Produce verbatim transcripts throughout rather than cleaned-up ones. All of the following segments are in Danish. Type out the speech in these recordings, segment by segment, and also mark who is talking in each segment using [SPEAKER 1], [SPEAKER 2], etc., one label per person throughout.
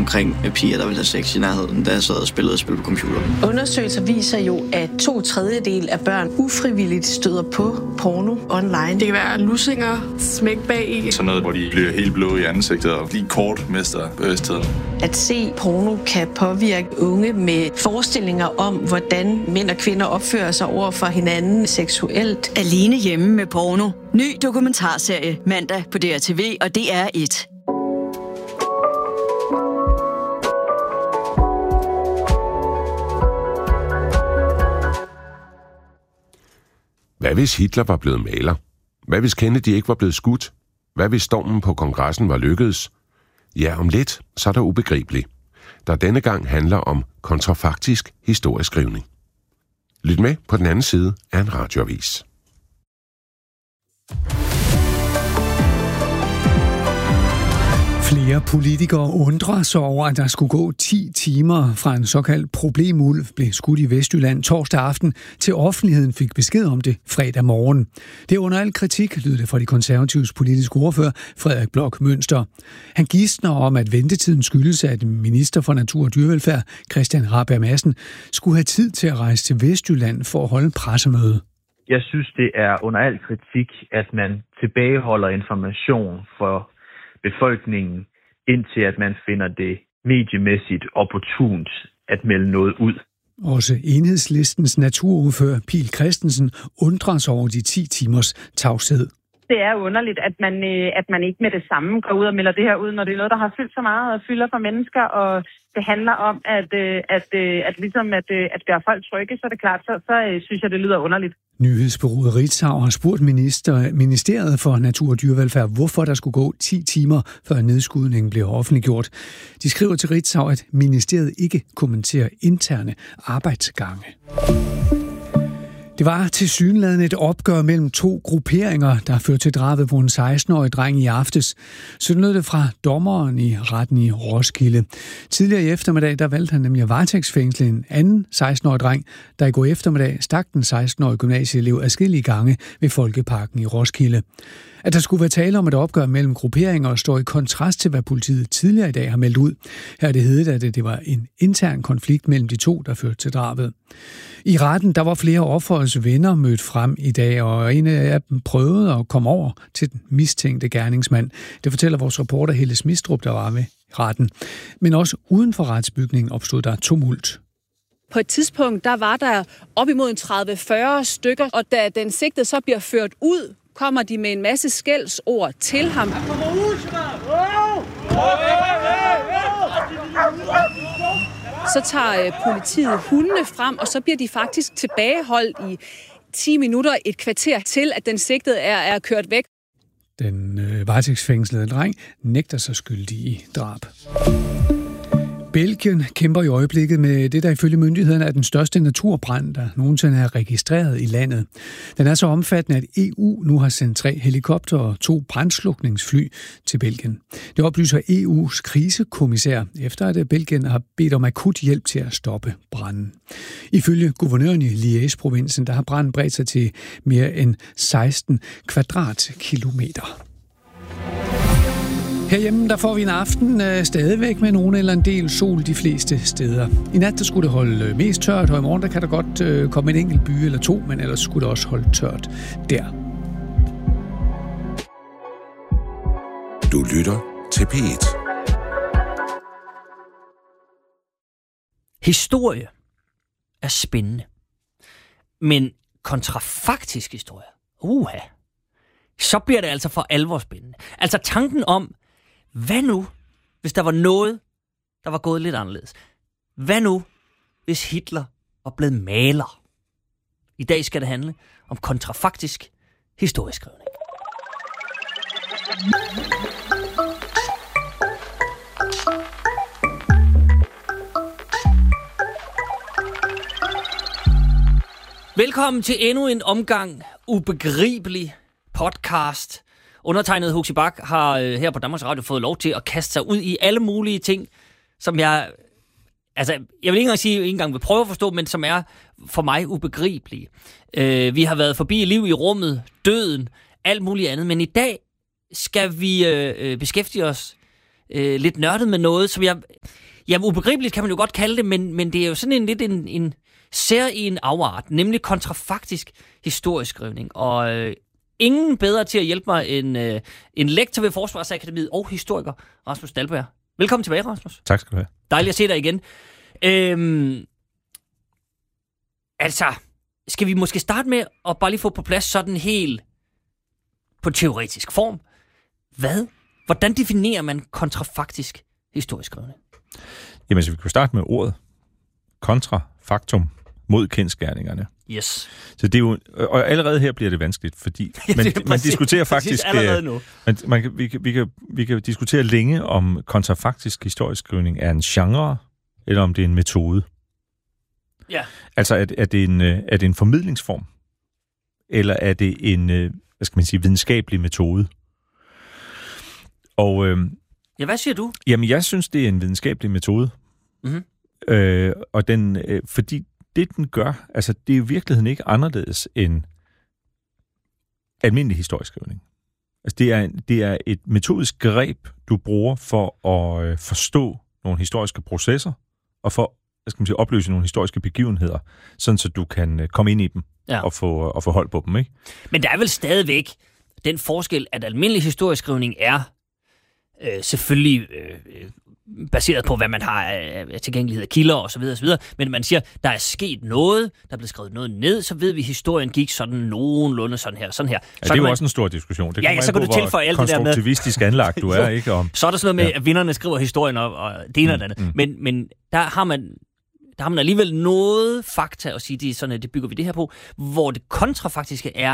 [SPEAKER 1] omkring piger, der vil have sex i nærheden, da jeg sad og spillede og spillede på computer.
[SPEAKER 2] Undersøgelser viser jo, at to tredjedel af børn ufrivilligt støder på porno online.
[SPEAKER 3] Det kan være lussinger, smæk bag i.
[SPEAKER 4] Sådan noget, hvor de bliver helt blå i ansigtet og lige kort mister bevidstheden.
[SPEAKER 2] At se porno kan påvirke unge med forestillinger om, hvordan mænd og kvinder opfører sig over for hinanden seksuelt.
[SPEAKER 5] Alene hjemme med porno. Ny dokumentarserie mandag på D R T V og D R et.
[SPEAKER 6] Hvad hvis Hitler var blevet maler? Hvad hvis Kennedy ikke var blevet skudt? Hvad hvis stormen på kongressen var lykkedes? Ja, om lidt, så er der ubegribeligt, der denne gang handler om kontrafaktisk historieskrivning. Lyt med på den anden side af en radioavis.
[SPEAKER 7] Flere politikere undrer sig over, at der skulle gå ti timer fra en såkaldt problemulv blev skudt i Vestjylland torsdag aften, til offentligheden fik besked om det fredag morgen. Det er under al kritik, lyder det fra de konservatives politiske ordfører, Frederik Bloch Münster. Han gidsner om, at ventetiden skyldes, at minister for natur og dyrevelfærd, Christian Rabjerg Madsen, skulle have tid til at rejse til Vestjylland for at holde pressemøde.
[SPEAKER 8] Jeg synes, det er under al kritik, at man tilbageholder information for befolkningen, indtil at man finder det mediemæssigt opportunt at melde noget ud.
[SPEAKER 7] Også Enhedslistens naturordfører Pihl Christensen undrer sig over de ti timers tavshed.
[SPEAKER 9] Det er underligt, at man, at man ikke med det samme går ud og melder det her ud, når det er noget, der har fyldt så meget og fylder for mennesker, og det handler om, at, at, at, ligesom at, at gøre folk trygge, så er det klart, så, så synes jeg, det lyder underligt.
[SPEAKER 7] Nyhedsbureauet Ritzau har spurgt minister, Ministeriet for Natur og Dyrevelfærd, hvorfor der skulle gå ti timer, før nedskudningen blev offentliggjort. De skriver til Ritzau, at ministeriet ikke kommenterer interne arbejdsgange. Det var tilsyneladende et opgør mellem to grupperinger, der førte til drabet på en seksten-årig dreng i aftes. Sådan lød det fra dommeren i retten i Roskilde. Tidligere i eftermiddag, der valgte han nemlig at varetægtsfængsle en anden seksten-årig dreng, der i går eftermiddag stak den seksten-årige gymnasieelev adskillige gange ved Folkeparken i Roskilde. At der skulle være tale om et opgør mellem grupperinger står i kontrast til, hvad politiet tidligere i dag har meldt ud. Her er det heddet, at det var en intern konflikt mellem de to, der førte til drabet. I retten, der var flere offerets venner mødt frem i dag, og en af dem prøvede at komme over til den mistænkte gerningsmand. Det fortæller vores reporter Helle Smistrup, der var ved retten. Men også uden for retsbygningen opstod der tumult.
[SPEAKER 10] På et tidspunkt, der var der op imod en tredive til fyrre stykker, og da den sigtede så bliver ført ud, kommer de med en masse skældsord til ham. Så tager politiet hundene frem, og så bliver de faktisk tilbageholdt i ti minutter, et kvarter til, at den sigtede er, er kørt væk.
[SPEAKER 7] Den øh, varetægtsfængslede dreng nægter sig skyldig i drab. Belgien kæmper i øjeblikket med det, der ifølge myndighederne er den største naturbrand, der nogensinde er registreret i landet. Den er så omfattende, at E U nu har sendt tre helikopter og to brandslukningsfly til Belgien. Det oplyser E U's krisekommissær, efter at Belgien har bedt om akut hjælp til at stoppe branden. Ifølge guvernøren i Liège-provinsen, der har branden bredt sig til mere end seksten kvadratkilometer. Herhjemme der får vi en aften øh, stadigvæk med nogen eller en del sol de fleste steder. I nat der skulle det holde øh, mest tørt, og i morgen der kan der godt øh, komme en enkelt by eller to, men ellers skulle det også holde tørt der.
[SPEAKER 6] Du lytter til P et.
[SPEAKER 11] Historie er spændende, men kontrafaktisk historie, uha, så bliver det altså for alvor spændende. Altså tanken om, hvad nu, hvis der var noget, der var gået lidt anderledes? Hvad nu, hvis Hitler var blevet maler? I dag skal det handle om kontrafaktisk historieskrivning. Velkommen til endnu en omgang ubegribelig podcast. Undertegnet Huxi Bach har øh, her på Danmarks Radio fået lov til at kaste sig ud i alle mulige ting, som jeg, altså, jeg vil ikke engang sige, ikke engang vil prøve at forstå, men som er for mig ubegribelige. Øh, vi har været forbi liv i rummet, døden, alt muligt andet, men i dag skal vi øh, beskæftige os øh, lidt nørdet med noget, som jeg... Ja, ubegribeligt kan man jo godt kalde det, men, men det er jo sådan en lidt en, en særlig afart, nemlig kontrafaktisk historieskrivning. Og øh, ingen bedre til at hjælpe mig end øh, en lektor ved Forsvarsakademiet og historiker, Rasmus Dahlberg. Velkommen tilbage, Rasmus.
[SPEAKER 12] Tak skal du have.
[SPEAKER 11] Dejligt at se dig igen. Øhm, altså, skal vi måske starte med at bare lige få på plads sådan helt på teoretisk form. Hvad? Hvordan definerer man kontrafaktisk historieskrivning?
[SPEAKER 12] Jamen, så vi kan starte med ordet kontrafaktum mod kendsgerningerne.
[SPEAKER 11] Yes.
[SPEAKER 12] Så det er jo, og allerede her bliver det vanskeligt, fordi man, præcis, man diskuterer faktisk...
[SPEAKER 11] allerede nu.
[SPEAKER 12] Man, man kan, vi, kan, vi, kan, vi kan diskutere længe, om kontrafaktisk historieskrivning er en genre, eller om det er en metode.
[SPEAKER 11] Ja.
[SPEAKER 12] Altså, er, er, det en, er det en formidlingsform, eller er det en, hvad skal man sige, videnskabelig metode? Og... Øh,
[SPEAKER 11] ja, hvad siger du?
[SPEAKER 12] Jamen, jeg synes, det er en videnskabelig metode.
[SPEAKER 11] Mm-hmm.
[SPEAKER 12] Øh, og den, øh, fordi det, den gør, altså, det er i virkeligheden ikke anderledes end almindelig historieskrivning. Altså, det er, det er et metodisk greb, du bruger for at øh, forstå nogle historiske processer, og for hvad skal man sige, opløse nogle historiske begivenheder, sådan så du kan øh, komme ind i dem ja. og, få, og få hold på dem, ikke?
[SPEAKER 11] Men der er vel stadigvæk den forskel, at almindelig historieskrivning er øh, selvfølgelig øh, baseret på, hvad man har af tilgængelighed af kilder og så videre, og så videre. Men man siger, der er sket noget, der er blevet skrevet noget ned, så ved vi, at historien gik sådan nogenlunde sådan her, sådan her.
[SPEAKER 12] Ja, det er jo man... også en stor diskussion. Det
[SPEAKER 11] ja, ja, så kan du tilføje alt det der med...
[SPEAKER 12] konstruktivistisk anlagt du er, ikke? Om...
[SPEAKER 11] Så er der sådan noget med, ja. at vinderne skriver historien og, og det ene og det andet. Mm. Men, men der har man... Der har man alligevel noget fakta at sige, det er sådan, det bygger vi det her på, hvor det kontrafaktiske er,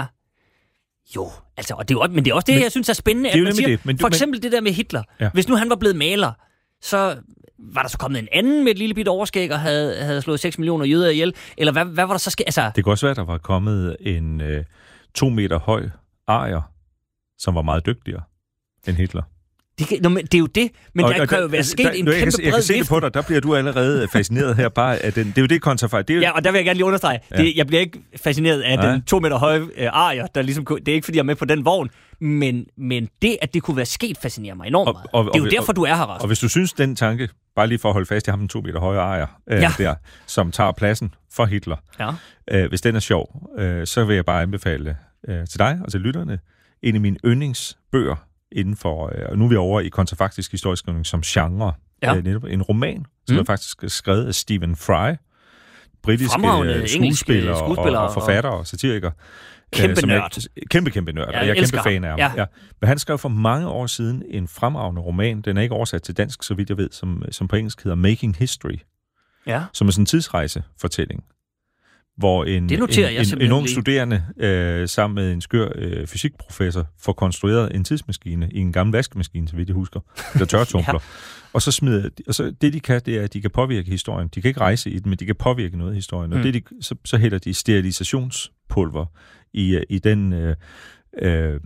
[SPEAKER 11] jo, altså, og det er jo, men det er også det, men, jeg synes er spændende, at man siger, det, men, for eksempel men, det der med Hitler. Ja. Hvis nu han var blevet maler, så var der så kommet en anden med et lille bit overskæg og havde, havde slået seks millioner jøder ihjel, eller hvad, hvad var der så sket? Altså,
[SPEAKER 12] det kan også være, at der var kommet en øh, to meter høj arier, som var meget dygtigere end Hitler.
[SPEAKER 11] Det, kan, no, men det er jo det, men og, der og, kan jo være sket der, en kæmpe bred vifte.
[SPEAKER 12] Jeg kan se det på dig, der bliver du allerede fascineret her bare af den. Det er jo det kontrafakt. Jo...
[SPEAKER 11] Ja, og der vil jeg gerne lige understrege. Ja. Det, jeg bliver ikke fascineret af Nej. den to meter høje øh, arier, der ligesom, det er ikke fordi jeg er med på den vogn, men, men det, at det kunne være sket, fascinerer mig enormt meget. Og, og, det er jo og, derfor, du er her, Rasmus.
[SPEAKER 12] Og hvis du synes, den tanke, bare lige for at holde fast i ham, den to meter høje arier, øh, ja. der, som tager pladsen for Hitler, ja. øh, hvis den er sjov, øh, så vil jeg bare anbefale øh, til dig og til lytterne, en af mine yndlingsbøger, inden for, og nu er vi over i kontrafaktisk historieskrivning som genre. Ja. En roman, som mm. er faktisk skrevet af Stephen Fry, britiske skuespiller, skuespiller og, og forfatter og satiriker.
[SPEAKER 11] Kæmpe øh, nørd.
[SPEAKER 12] Er, kæmpe, kæmpe nørd, ja, og jeg er kæmpe fan af ham. Ja. Ja. Men han skrev for mange år siden en fremragende roman, den er ikke oversat til dansk, så vidt jeg ved, som, som på engelsk hedder Making History,
[SPEAKER 11] ja.
[SPEAKER 12] som er sådan en tidsrejsefortælling, hvor en, en, en, en ung studerende øh, sammen med en skør øh, fysikprofessor får konstrueret en tidsmaskine i en gammel vaskemaskine, så vidt jeg husker, der tørretumbler. ja. Og så smider og så det de kan, det er, at de kan påvirke historien. De kan ikke rejse i den, men de kan påvirke noget af historien. Og mm. det, de, så, så hælder de sterilisationspulver i, i den øh, øh,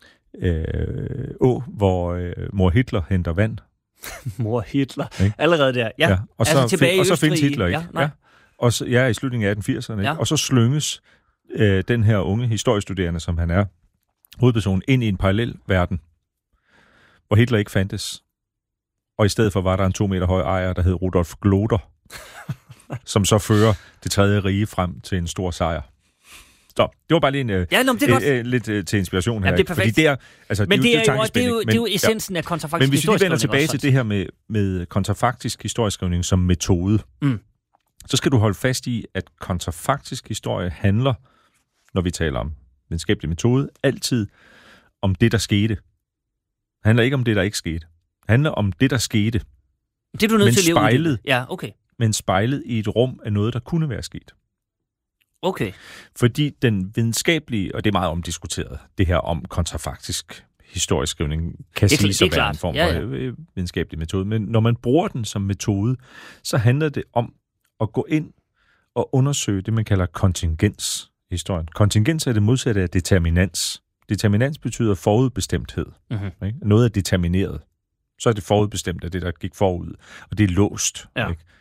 [SPEAKER 12] øh, å, hvor øh, mor Hitler henter vand.
[SPEAKER 11] Mor Hitler. Ikke? Allerede der. Ja. ja.
[SPEAKER 12] Og så, altså, find, og så findes Hitler ikke. Ja, ja. Og så, ja, i slutningen af atten firserne. Ja. Og så slynges øh, den her unge historiestuderende, som han er, hovedpersonen, ind i en parallel verden, hvor Hitler ikke fandtes. Og i stedet for var der en to meter høj ejer, der hed Rudolf Gloder, som så fører det tredje rige frem til en stor sejr. Så, det var bare lige en, ja, nå, det er øh, lidt øh, til inspiration her.
[SPEAKER 11] Ja, det er perfekt.
[SPEAKER 12] Det er, altså,
[SPEAKER 11] men det er,
[SPEAKER 12] det er,
[SPEAKER 11] jo, det er, jo, det er jo essensen ja. af kontrafaktisk
[SPEAKER 12] Men hvis vi vender tilbage
[SPEAKER 11] også,
[SPEAKER 12] til det her med, med kontrafaktisk historieskrivning som metode, mm. så skal du holde fast i, at kontrafaktisk historie handler, når vi taler om videnskabelig metode, altid om det, der skete. Det handler ikke om det, der ikke skete. Det handler om det, der skete.
[SPEAKER 11] Det er du nødt
[SPEAKER 12] men
[SPEAKER 11] til at leve
[SPEAKER 12] spejlet,
[SPEAKER 11] ja, okay.
[SPEAKER 12] Men spejlet i et rum af noget, der kunne være sket.
[SPEAKER 11] Okay.
[SPEAKER 12] Fordi den videnskabelige, og det er meget omdiskuteret, det her om kontrafaktisk historieskrivning, kan siges at være en form for ja, ja. videnskabelig metode. Men når man bruger den som metode, så handler det om at gå ind og undersøge det, man kalder kontingens i historien. Kontingens er det modsatte af determinans. Determinans betyder forudbestemthed. Mm-hmm. Ikke? Noget er determineret. Så er det forudbestemt af det, der gik forud. Og det er låst. Ja. Ikke?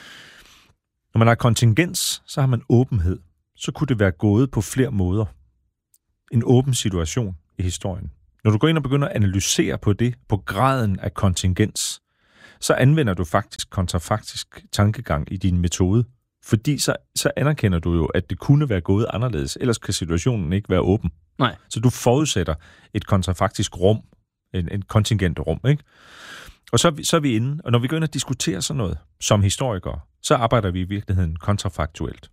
[SPEAKER 12] Når man har kontingens, så har man åbenhed. Så kunne det være gået på flere måder. En åben situation i historien. Når du går ind og begynder at analysere på det, på graden af kontingens, så anvender du faktisk kontrafaktisk tankegang i din metode. Fordi så, så anerkender du jo, at det kunne være gået anderledes, ellers kan situationen ikke være åben.
[SPEAKER 11] Nej.
[SPEAKER 12] Så du forudsætter et kontrafaktisk rum, en, en kontingent rum, ikke? Og så er, vi, så er vi inde, og når vi går ind og diskuterer sådan noget som historikere, så arbejder vi i virkeligheden kontrafaktuelt.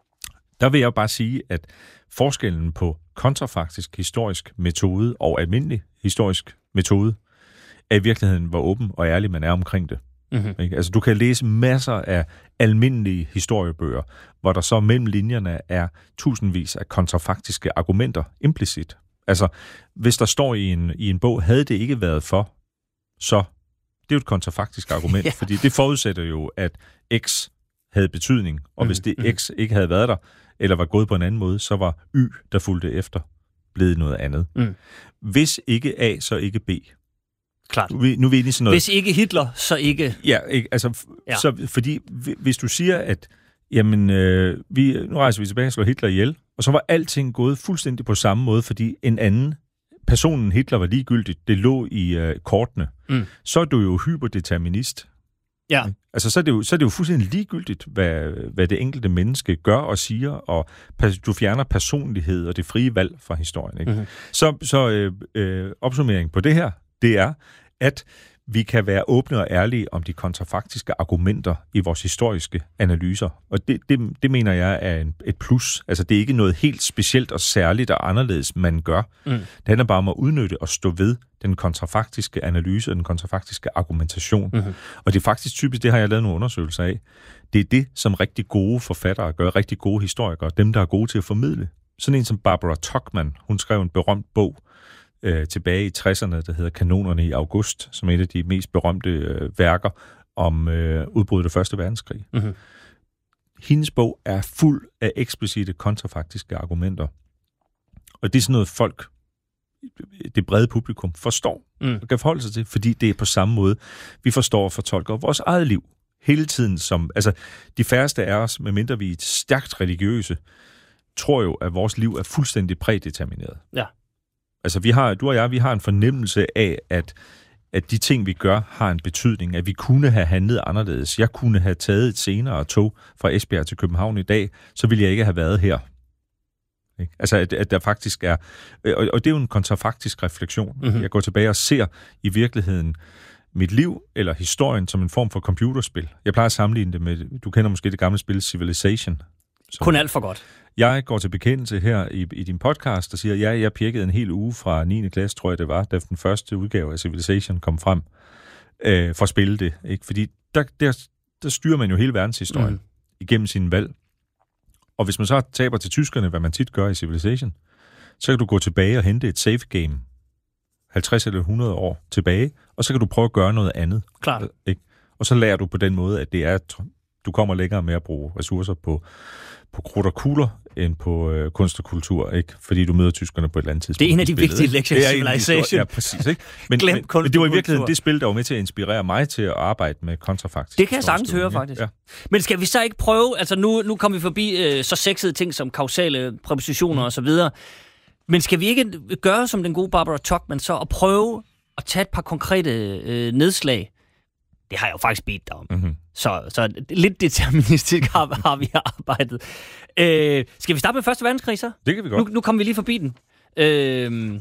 [SPEAKER 12] Der vil jeg bare sige, at forskellen på kontrafaktisk historisk metode og almindelig historisk metode er i virkeligheden, hvor åben og ærlig man er omkring det. Mm-hmm. Ikke? Altså, du kan læse masser af almindelige historiebøger, hvor der så mellem linjerne er tusindvis af kontrafaktiske argumenter implicit. Altså, hvis der står i en, i en bog, havde det ikke været for, så det er jo et kontrafaktisk argument, ja. Fordi det forudsætter jo, at X havde betydning, og mm-hmm. hvis det X ikke havde været der, eller var gået på en anden måde, så var Y, der fulgte efter, blevet noget andet. Mm. Hvis ikke A, så ikke B.
[SPEAKER 11] Klart.
[SPEAKER 12] Nu, nu er vi inde i sådan noget.
[SPEAKER 11] Hvis ikke Hitler, så ikke...
[SPEAKER 12] Ja, ikke, altså, ja. Så, fordi hvis du siger, at jamen, øh, vi, nu rejser vi tilbage og slår Hitler ihjel, og så var alting gået fuldstændig på samme måde, fordi en anden, personen Hitler var ligegyldigt, det lå i øh, kortene, mm. så er du jo hyperdeterminist.
[SPEAKER 11] Ja.
[SPEAKER 12] Altså, så er, det jo, så er det jo fuldstændig ligegyldigt, hvad, hvad det enkelte menneske gør og siger, og du fjerner personlighed og det frie valg fra historien. Ikke? Mm-hmm. Så, så øh, øh, opsummering på det her, det er, at vi kan være åbne og ærlige om de kontrafaktiske argumenter i vores historiske analyser. Og det, det, det mener jeg er en, et plus. Altså, det er ikke noget helt specielt og særligt og anderledes, man gør. Mm. Det handler bare om at udnytte og stå ved den kontrafaktiske analyse og den kontrafaktiske argumentation. Mm-hmm. Og det er faktisk typisk, det har jeg lavet nogle undersøgelser af, det er det, som rigtig gode forfattere gør, rigtig gode historikere, dem, der er gode til at formidle. Sådan en som Barbara Tuchman, hun skrev en berømt bog, Øh, tilbage i tresserne, der hedder Kanonerne i august, som er et af de mest berømte øh, værker om øh, udbruddet af første verdenskrig. Mm-hmm. Hendes bog er fuld af eksplicite kontrafaktiske argumenter. Og det er sådan noget, folk, det brede publikum, forstår mm. og kan forholde sig til, fordi det er på samme måde, vi forstår og fortolker vores eget liv hele tiden. Som, altså, de færreste af os, medmindre vi er stærkt religiøse, tror jo, at vores liv er fuldstændig prædetermineret. Ja. Altså, vi har, du og jeg, vi har en fornemmelse af, at, at de ting, vi gør, har en betydning, at vi kunne have handlet anderledes. Jeg kunne have taget et senere tog fra Esbjerg til København i dag, så ville jeg ikke have været her. Ikke? Altså, at, at der faktisk er... Og, og det er jo en kontrafaktisk refleksion. Mm-hmm. Jeg går tilbage og ser i virkeligheden mit liv eller historien som en form for computerspil. Jeg plejer at sammenligne det med... Du kender måske det gamle spil Civilization.
[SPEAKER 11] Som, kun alt for godt.
[SPEAKER 12] Jeg går til bekendelse her i, i din podcast og siger, at ja, jeg pirkede en hel uge fra niende klasse, tror jeg det var, da den første udgave af Civilization kom frem, øh, for at spille det. Ikke? Fordi der, der, der styrer man jo hele verdenshistorien mm. igennem sine valg. Og hvis man så taber til tyskerne, hvad man tit gør i Civilization, så kan du gå tilbage og hente et save game halvtreds eller hundrede år tilbage, og så kan du prøve at gøre noget andet.
[SPEAKER 11] Klart.
[SPEAKER 12] Ikke? Og så lærer du på den måde, at det er... Du kommer længere med at bruge ressourcer på, på krudt og kugler, end på øh, kunst og kultur, ikke? Fordi du møder tyskerne på et eller andet tidspunkt.
[SPEAKER 11] Det er en af de vigtige lektier i Civilization.
[SPEAKER 12] Ja, præcis. Ikke? Men, men, men det var i virkeligheden det spil, der var med til at inspirere mig til at arbejde med kontrafaktisk.
[SPEAKER 11] Det kan jeg sagtens høre, faktisk. Ja. Men skal vi så ikke prøve, altså nu, nu kommer vi forbi øh, så sexede ting som kausale præpositioner mm. og så videre, men skal vi ikke gøre som den gode Barbara Tuchman så, og prøve at tage et par konkrete øh, nedslag? Det har jeg jo faktisk bedt dig om. Mm-hmm. Så, så lidt deterministisk har, har vi arbejdet. Øh, skal vi starte med første verdenskrig så?
[SPEAKER 12] Det kan vi godt.
[SPEAKER 11] Nu, nu kommer vi lige forbi den. Øh,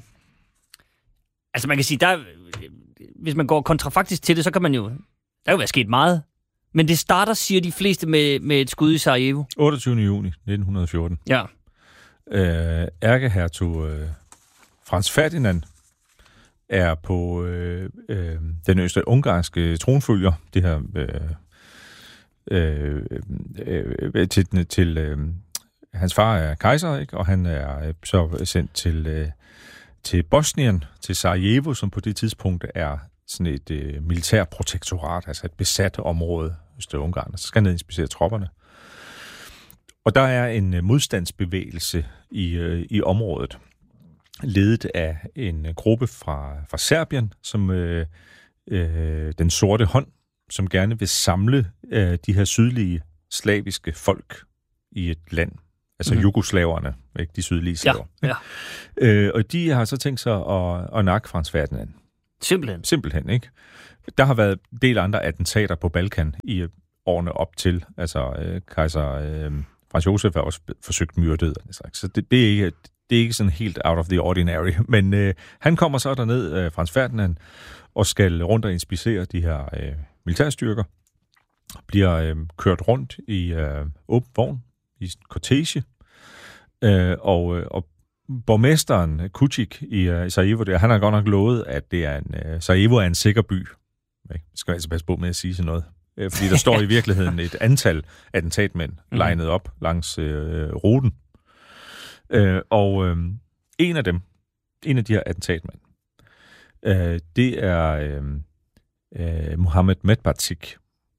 [SPEAKER 11] altså man kan sige, der, hvis man går kontrafaktisk til det, så kan man jo... Der kan jo være sket meget. Men det starter, siger de fleste, med, med et skud i Sarajevo.
[SPEAKER 12] otteogtyvende juni nitten fjorten.
[SPEAKER 11] Ja.
[SPEAKER 12] Øh, ærkehertug øh, Frans Ferdinand er på øh, øh, den østrig-ungarske tronfølger, det her øh, øh, øh, til, til øh, hans far er kejser, ikke? Og han er så sendt til, øh, til Bosnien, til Sarajevo, som på det tidspunkt er sådan et øh, militærprotektorat, altså et besat område Østrig-Ungarn. Så skal han ned og inspicere tropperne. Og der er en øh, modstandsbevægelse i, øh, i området, ledet af en gruppe fra, fra Serbien, som øh, øh, den sorte hånd, som gerne vil samle øh, de her sydlige slaviske folk i et land. Altså mm-hmm. jugoslaverne, ikke? De sydlige slaver.
[SPEAKER 11] Ja, ja.
[SPEAKER 12] Øh, og de har så tænkt sig at, at nakke Frans Ferdinand.
[SPEAKER 11] Simpelthen.
[SPEAKER 12] Simpelthen, ikke? Der har været en del andre attentater på Balkan i årene op til. Altså, øh, kejser øh, Frans Josef er også forsøgt myrdet. Så det, det, er ikke, det er ikke sådan helt out of the ordinary. Men øh, han kommer så derned, øh, Frans Ferdinand, og skal rundt og inspicere de her øh, militærstyrker. Bliver øh, kørt rundt i øh, åben vogn, i cortege. Øh, og, og borgmesteren, Kučik i uh, Sarajevo, der, han har godt nok lovet, at det er en, uh, Sarajevo er en sikker by. Jeg skal altså passe på med at sige sådan noget. Uh, fordi der står i virkeligheden et antal attentatmænd mm. legnet op langs uh, ruten. Uh, og uh, en af dem, en af de her attentatmænd, uh, det er uh, uh, Mohammed Medbatsik.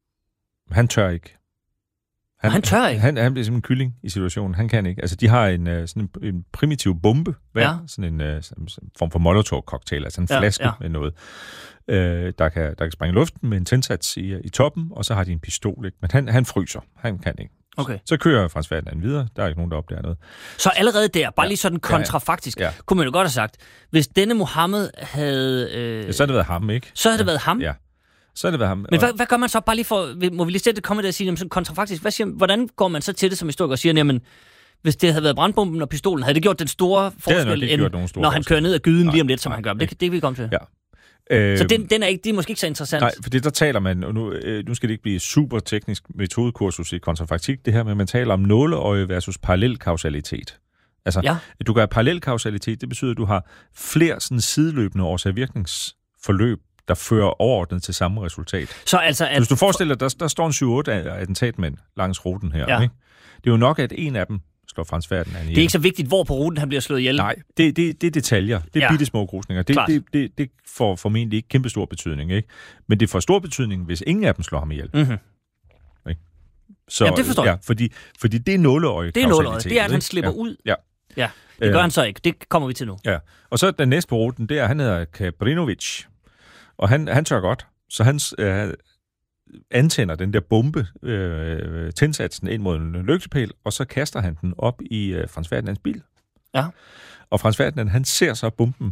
[SPEAKER 12] Han tør ikke.
[SPEAKER 11] Han, han tør ikke?
[SPEAKER 12] Han, han bliver simpelthen en kylling i situationen. Han kan ikke. Altså, de har en, sådan en, en primitiv bombe hver. Ja. Sådan en uh, form for molotov-cocktail. Altså en ja, flaske ja. med noget, øh, der, kan, der kan springe i luften med en tændsats i, i toppen, og så har de en pistol. Ikke? Men han, han fryser. Han kan ikke.
[SPEAKER 11] Okay.
[SPEAKER 12] Så, så kører Frans Ferdinand videre. Der er ikke nogen, der opdager noget.
[SPEAKER 11] Så allerede der, bare ja. lige sådan kontrafaktisk, ja, ja. kunne man jo godt have sagt, hvis denne Mohammed havde... Øh,
[SPEAKER 12] ja, så havde det været ham, ikke?
[SPEAKER 11] Så havde det været ham?
[SPEAKER 12] Ja. Så er det været ham.
[SPEAKER 11] Men hvad, hvad gør man så bare lige for... Må vi lige sætte det komme der og sige, jamen, sådan kontrafaktisk, hvad siger, hvordan går man så til det som historiker og siger, jamen, hvis det havde været brandbomben og pistolen, havde det gjort den store forskel, end, når forskel. han kører ned ad gyden nej, lige om lidt, som nej, han gør? Det, det kan vi komme til.
[SPEAKER 12] Ja.
[SPEAKER 11] Øh, så den, den er ikke, det er måske ikke så interessant.
[SPEAKER 12] Nej, for det der taler man, og nu, øh, nu skal det ikke blive super teknisk metodekursus i kontrafaktik, det her med, man taler om nåleøje versus parallelkausalitet. Altså, ja. du gør parallelkausalitet, det betyder, at du har flere sådan sideløbende årsag-virkningsforløb, der fører overordnet til samme resultat.
[SPEAKER 11] Så altså... At...
[SPEAKER 12] Så hvis du forestiller dig, der, der står en syv otte attentatmænd langs ruten her, ja. ikke? Det er jo nok, at en af dem slår Frans Ferdinand ihjel.
[SPEAKER 11] Det er ikke så vigtigt, hvor på ruten han bliver slået ihjel.
[SPEAKER 12] Nej, det, det, det er detaljer. Det er ja. bitte små krusninger. Det, det, det, det får formentlig ikke kæmpe stor betydning, ikke? Men det får stor betydning, hvis ingen af dem slår ham ihjel.
[SPEAKER 11] Mm-hmm.
[SPEAKER 12] Ikke? Så,
[SPEAKER 11] ja, det forstår jeg.
[SPEAKER 12] Ja, fordi, fordi det er nåleøje.
[SPEAKER 11] Det er nåleøje. Det er, at han slipper
[SPEAKER 12] ja.
[SPEAKER 11] ud.
[SPEAKER 12] Ja.
[SPEAKER 11] Ja, det gør øh, han så ikke. Det kommer vi til nu.
[SPEAKER 12] Ja. Og så den næste på ruten, det er, han hedder Kabrinovic. Og han, han tør godt, så han øh, antænder den der bombe, øh, tændsatsen ind mod en lygtepæl, og så kaster han den op i øh, Frans Ferdinands bil.
[SPEAKER 11] Ja.
[SPEAKER 12] Og Frans Ferdinand, han ser så bomben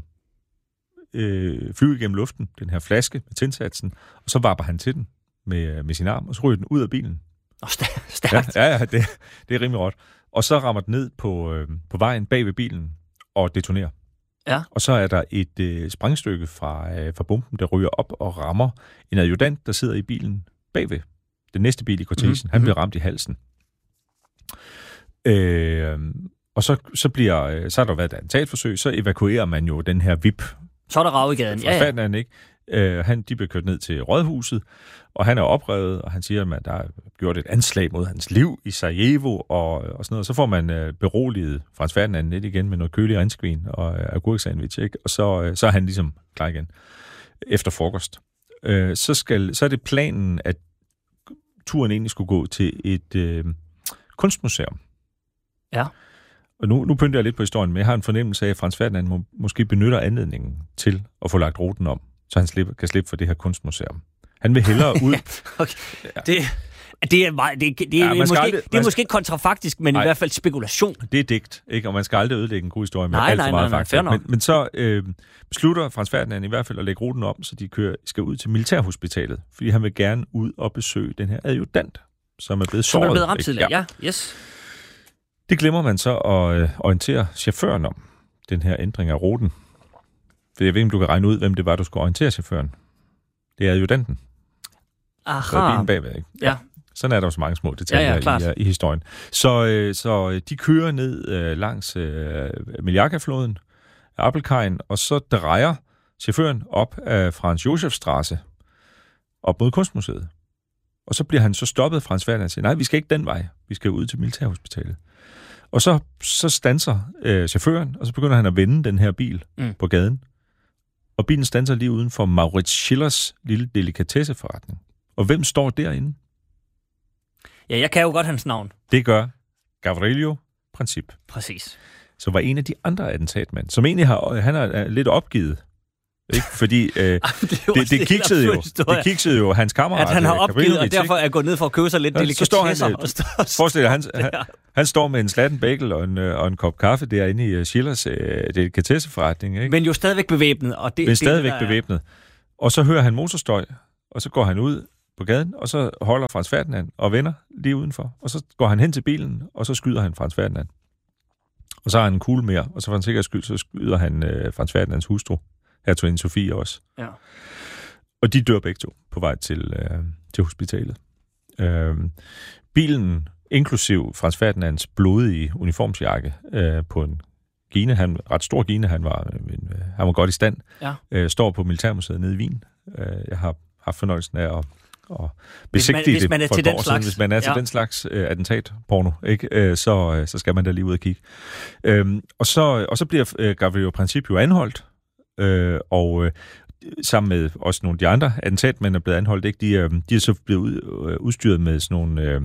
[SPEAKER 12] øh, flyve igennem luften, den her flaske med tændsatsen, og så varper han til den med, med sin arm, og så ryger den ud af bilen.
[SPEAKER 11] Og stærkt.
[SPEAKER 12] Ja, ja, det, det er rimelig råt. Og så rammer den ned på, øh, på vejen bag ved bilen og detonerer.
[SPEAKER 11] Ja.
[SPEAKER 12] Og så er der et øh, sprængstykke fra, øh, fra bomben, der ryger op og rammer en adjutant, der sidder i bilen bagved. Den næste bil i kortegen, mm-hmm. han bliver ramt i halsen. Øh, og så, så, bliver, så har der været et attentatforsøg, så evakuerer man jo den her V I P.
[SPEAKER 11] Så er der rav i gaden. Ja, ja.
[SPEAKER 12] Ferdinand, ikke? Øh, han, de bliver kørt ned til rådhuset, og han er oprevet, og han siger, at der er gjort et anslag mod hans liv i Sarajevo, og, og sådan noget. Så får man øh, beroliget Frans Ferdinand lidt igen med noget kølig renskvin og øh, agurksandwich, ikke? Og så, øh, så er han ligesom klar igen efter frokost. Øh, så, skal, så er det planen, at turen egentlig skulle gå til et øh, kunstmuseum.
[SPEAKER 11] Ja.
[SPEAKER 12] Og nu, nu pynter jeg lidt på historien, men jeg har en fornemmelse af, at Frans Ferdinand må, måske benytter anledningen til at få lagt ruten om, så han slipper, kan slippe for det her kunstmuseum. Han vil hellere ud...
[SPEAKER 11] okay. Ja. Det, det er, meget, det, det, det er, ja, måske, aldrig, det er måske ikke kontrafaktisk, men nej, i hvert fald spekulation.
[SPEAKER 12] Det er digt, ikke? Og man skal aldrig ødelægge en god historie med
[SPEAKER 11] nej,
[SPEAKER 12] alt
[SPEAKER 11] nej,
[SPEAKER 12] for meget
[SPEAKER 11] nej,
[SPEAKER 12] fakta. Men, men så øh, beslutter Frans Ferdinand i hvert fald at lægge ruten om, så de kører, skal ud til militærhospitalet, fordi han vil gerne ud og besøge den her adjutant, som er blevet såret.
[SPEAKER 11] Som er blevet ramt tidligere, ja. ja. Yes.
[SPEAKER 12] Det glemmer man så at øh, orientere chaufføren om, den her ændring af ruten. For jeg ved ikke, om du kan regne ud, hvem det var, du skulle orientere chaufføren. Det er adjutanten.
[SPEAKER 11] Aha.
[SPEAKER 12] Så er bilen bagved, ikke?
[SPEAKER 11] Ja.
[SPEAKER 12] Sådan er der jo så mange små detaljer ja, ja, i, i historien. Så, øh, så de kører ned øh, langs øh, Miljaka-floden, Appelkajen, og så drejer chaufføren op af Frans Josefstrasse op mod Kunstmuseet. Og så bliver han så stoppet, Frans Ferdinand, og siger, nej, vi skal ikke den vej. Vi skal ud til militærhospitalet. Og så, så standser øh, chaufføren, og så begynder han at vende den her bil mm. på gaden. Og bilen standser lige uden for Maurits Schillers lille delikatesseforretning. Og hvem står derinde?
[SPEAKER 11] Ja, jeg kan jo godt hans navn.
[SPEAKER 12] Det gør Gavrilo Princip.
[SPEAKER 11] Præcis.
[SPEAKER 12] Så var en af de andre attentatmænd, som egentlig har, han er lidt opgivet Ikke? Fordi øh, det, det, det, kiksede jo, det kiksede jo hans kammerat.
[SPEAKER 11] At han har opgivet, og derfor er gået ned for at købe sig lidt ja, delikatesser.
[SPEAKER 12] Han, og forestil dig, han, han, han står med en slatten bagel og en, og en kop kaffe derinde i Schillers øh, delikatesseforretning. Ikke?
[SPEAKER 11] Men jo stadigvæk bevæbnet. Og det,
[SPEAKER 12] Men
[SPEAKER 11] det,
[SPEAKER 12] stadigvæk
[SPEAKER 11] det, der
[SPEAKER 12] bevæbnet. Og så hører han motorstøj, og så går han ud på gaden, og så holder Frans Ferdinand og vender lige udenfor. Og så går han hen til bilen, og så skyder han Frans Ferdinand. Og så har han en kugle mere, og så for en sikkerheds skyld, så skyder han øh, Frans Ferdinands hustru, hertuginde Sofie også.
[SPEAKER 11] Ja.
[SPEAKER 12] Og de dør begge to på vej til, øh, til hospitalet. Øh, bilen, inklusiv Frans Ferdinands blodige uniformsjakke øh, på en Gine, han ret stor Gine, han var, øh, han var godt i stand,
[SPEAKER 11] ja.
[SPEAKER 12] øh, står på Militærmuseet nede i Wien. Øh, jeg har haft fornøjelsen af at og besigtige det for et år siden. Hvis man er til ja. den slags øh, attentatporno, ikke? Øh, så, øh, så skal man da lige ud og kigge. Øhm, og, så, og så bliver øh, Gavrilo Princip jo anholdt, øh, og øh, sammen med også nogle af de andre attentatmænd er blevet anholdt. Ikke? De, øh, de er så blevet ud, øh, udstyret med sådan nogle øh,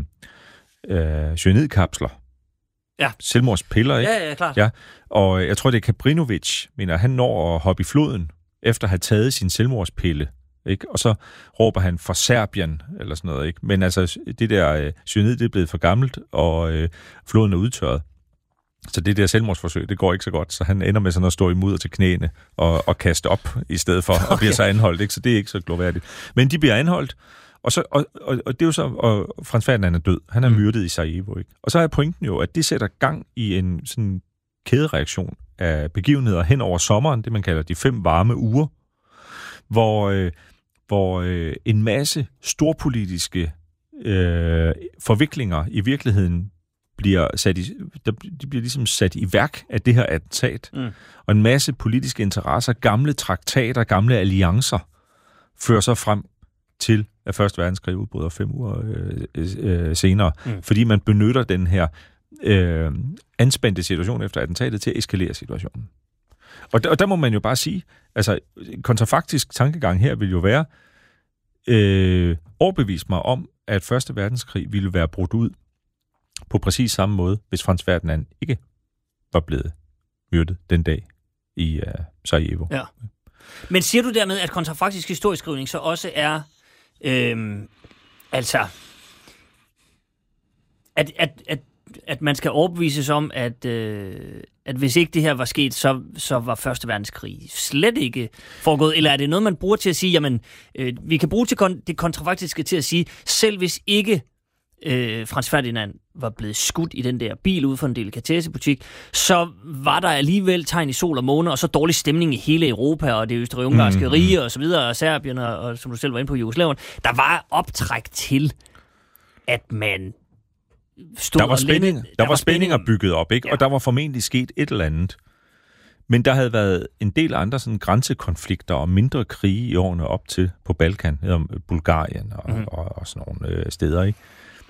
[SPEAKER 12] øh, cyanidkapsler.
[SPEAKER 11] Ja.
[SPEAKER 12] Selvmordspiller, ikke?
[SPEAKER 11] Ja, ja, klart.
[SPEAKER 12] Ja. Og jeg tror, det er Kabrinovic, mener han når at hoppe i floden, efter at have taget sin selvmordspille. Ikke? Og så råber han for Serbien, eller sådan noget. Ikke? Men altså, det der øh, cyanid, det er blevet for gammelt, og øh, floden er udtørret. Så det der selvmordsforsøg, det går ikke så godt. Så han ender med sådan at stå i mudder til knæene og, og kaste op, i stedet for, okay. og bliver så anholdt. Ikke? Så det er ikke så gloværdigt. Men de bliver anholdt, og, så, og, og, og det er jo så, og Frans Ferdinand er død. Han er myrdet i Sarajevo. Ikke? Og så er pointen jo, at det sætter gang i en sådan kædereaktion af begivenheder hen over sommeren, det man kalder de fem varme uger, hvor... Øh, hvor øh, en masse storpolitiske øh, forviklinger i virkeligheden bliver sat i, der, de bliver ligesom sat i værk af det her attentat. Mm. Og en masse politiske interesser, gamle traktater, gamle alliancer, fører så frem til, at første verdenskrig udbryder fem uger øh, øh, senere. Mm. Fordi man benytter den her øh, anspændte situation efter attentatet til at eskalere situationen. Og der, og der må man jo bare sige, altså kontrafaktisk tankegang her vil jo være, øh, overbevise mig om, at første verdenskrig ville være brudt ud på præcis samme måde, hvis Frans Ferdinand ikke var blevet myrdet den dag i uh, Sarajevo.
[SPEAKER 11] Ja. Men siger du dermed, at kontrafaktisk historieskrivning så også er, øh, altså, at, at, at at man skal overbevises om, at, øh, at hvis ikke det her var sket, så, så var første verdenskrig slet ikke foregået. Eller er det noget, man bruger til at sige, jamen, øh, vi kan bruge til kon- det kontrafaktiske til at sige, selv hvis ikke øh, Frans Ferdinand var blevet skudt i den der bil ude for en delikatessebutik, så var der alligevel tegn i sol og måne, og så dårlig stemning i hele Europa, og det østrig-ungarske mm. rige, og så videre, og Serbien, og, og som du selv var inde på, Jugoslavien. Der var optræk til, at man
[SPEAKER 12] Der var, spænding, der, der var spændinger bygget op, ikke? Ja. Og der var formentlig sket et eller andet. Men der havde været en del andre sådan, grænsekonflikter og mindre krige i årene op til på Balkan, Bulgarien og, mm. og, og sådan nogle øh, steder. Ikke?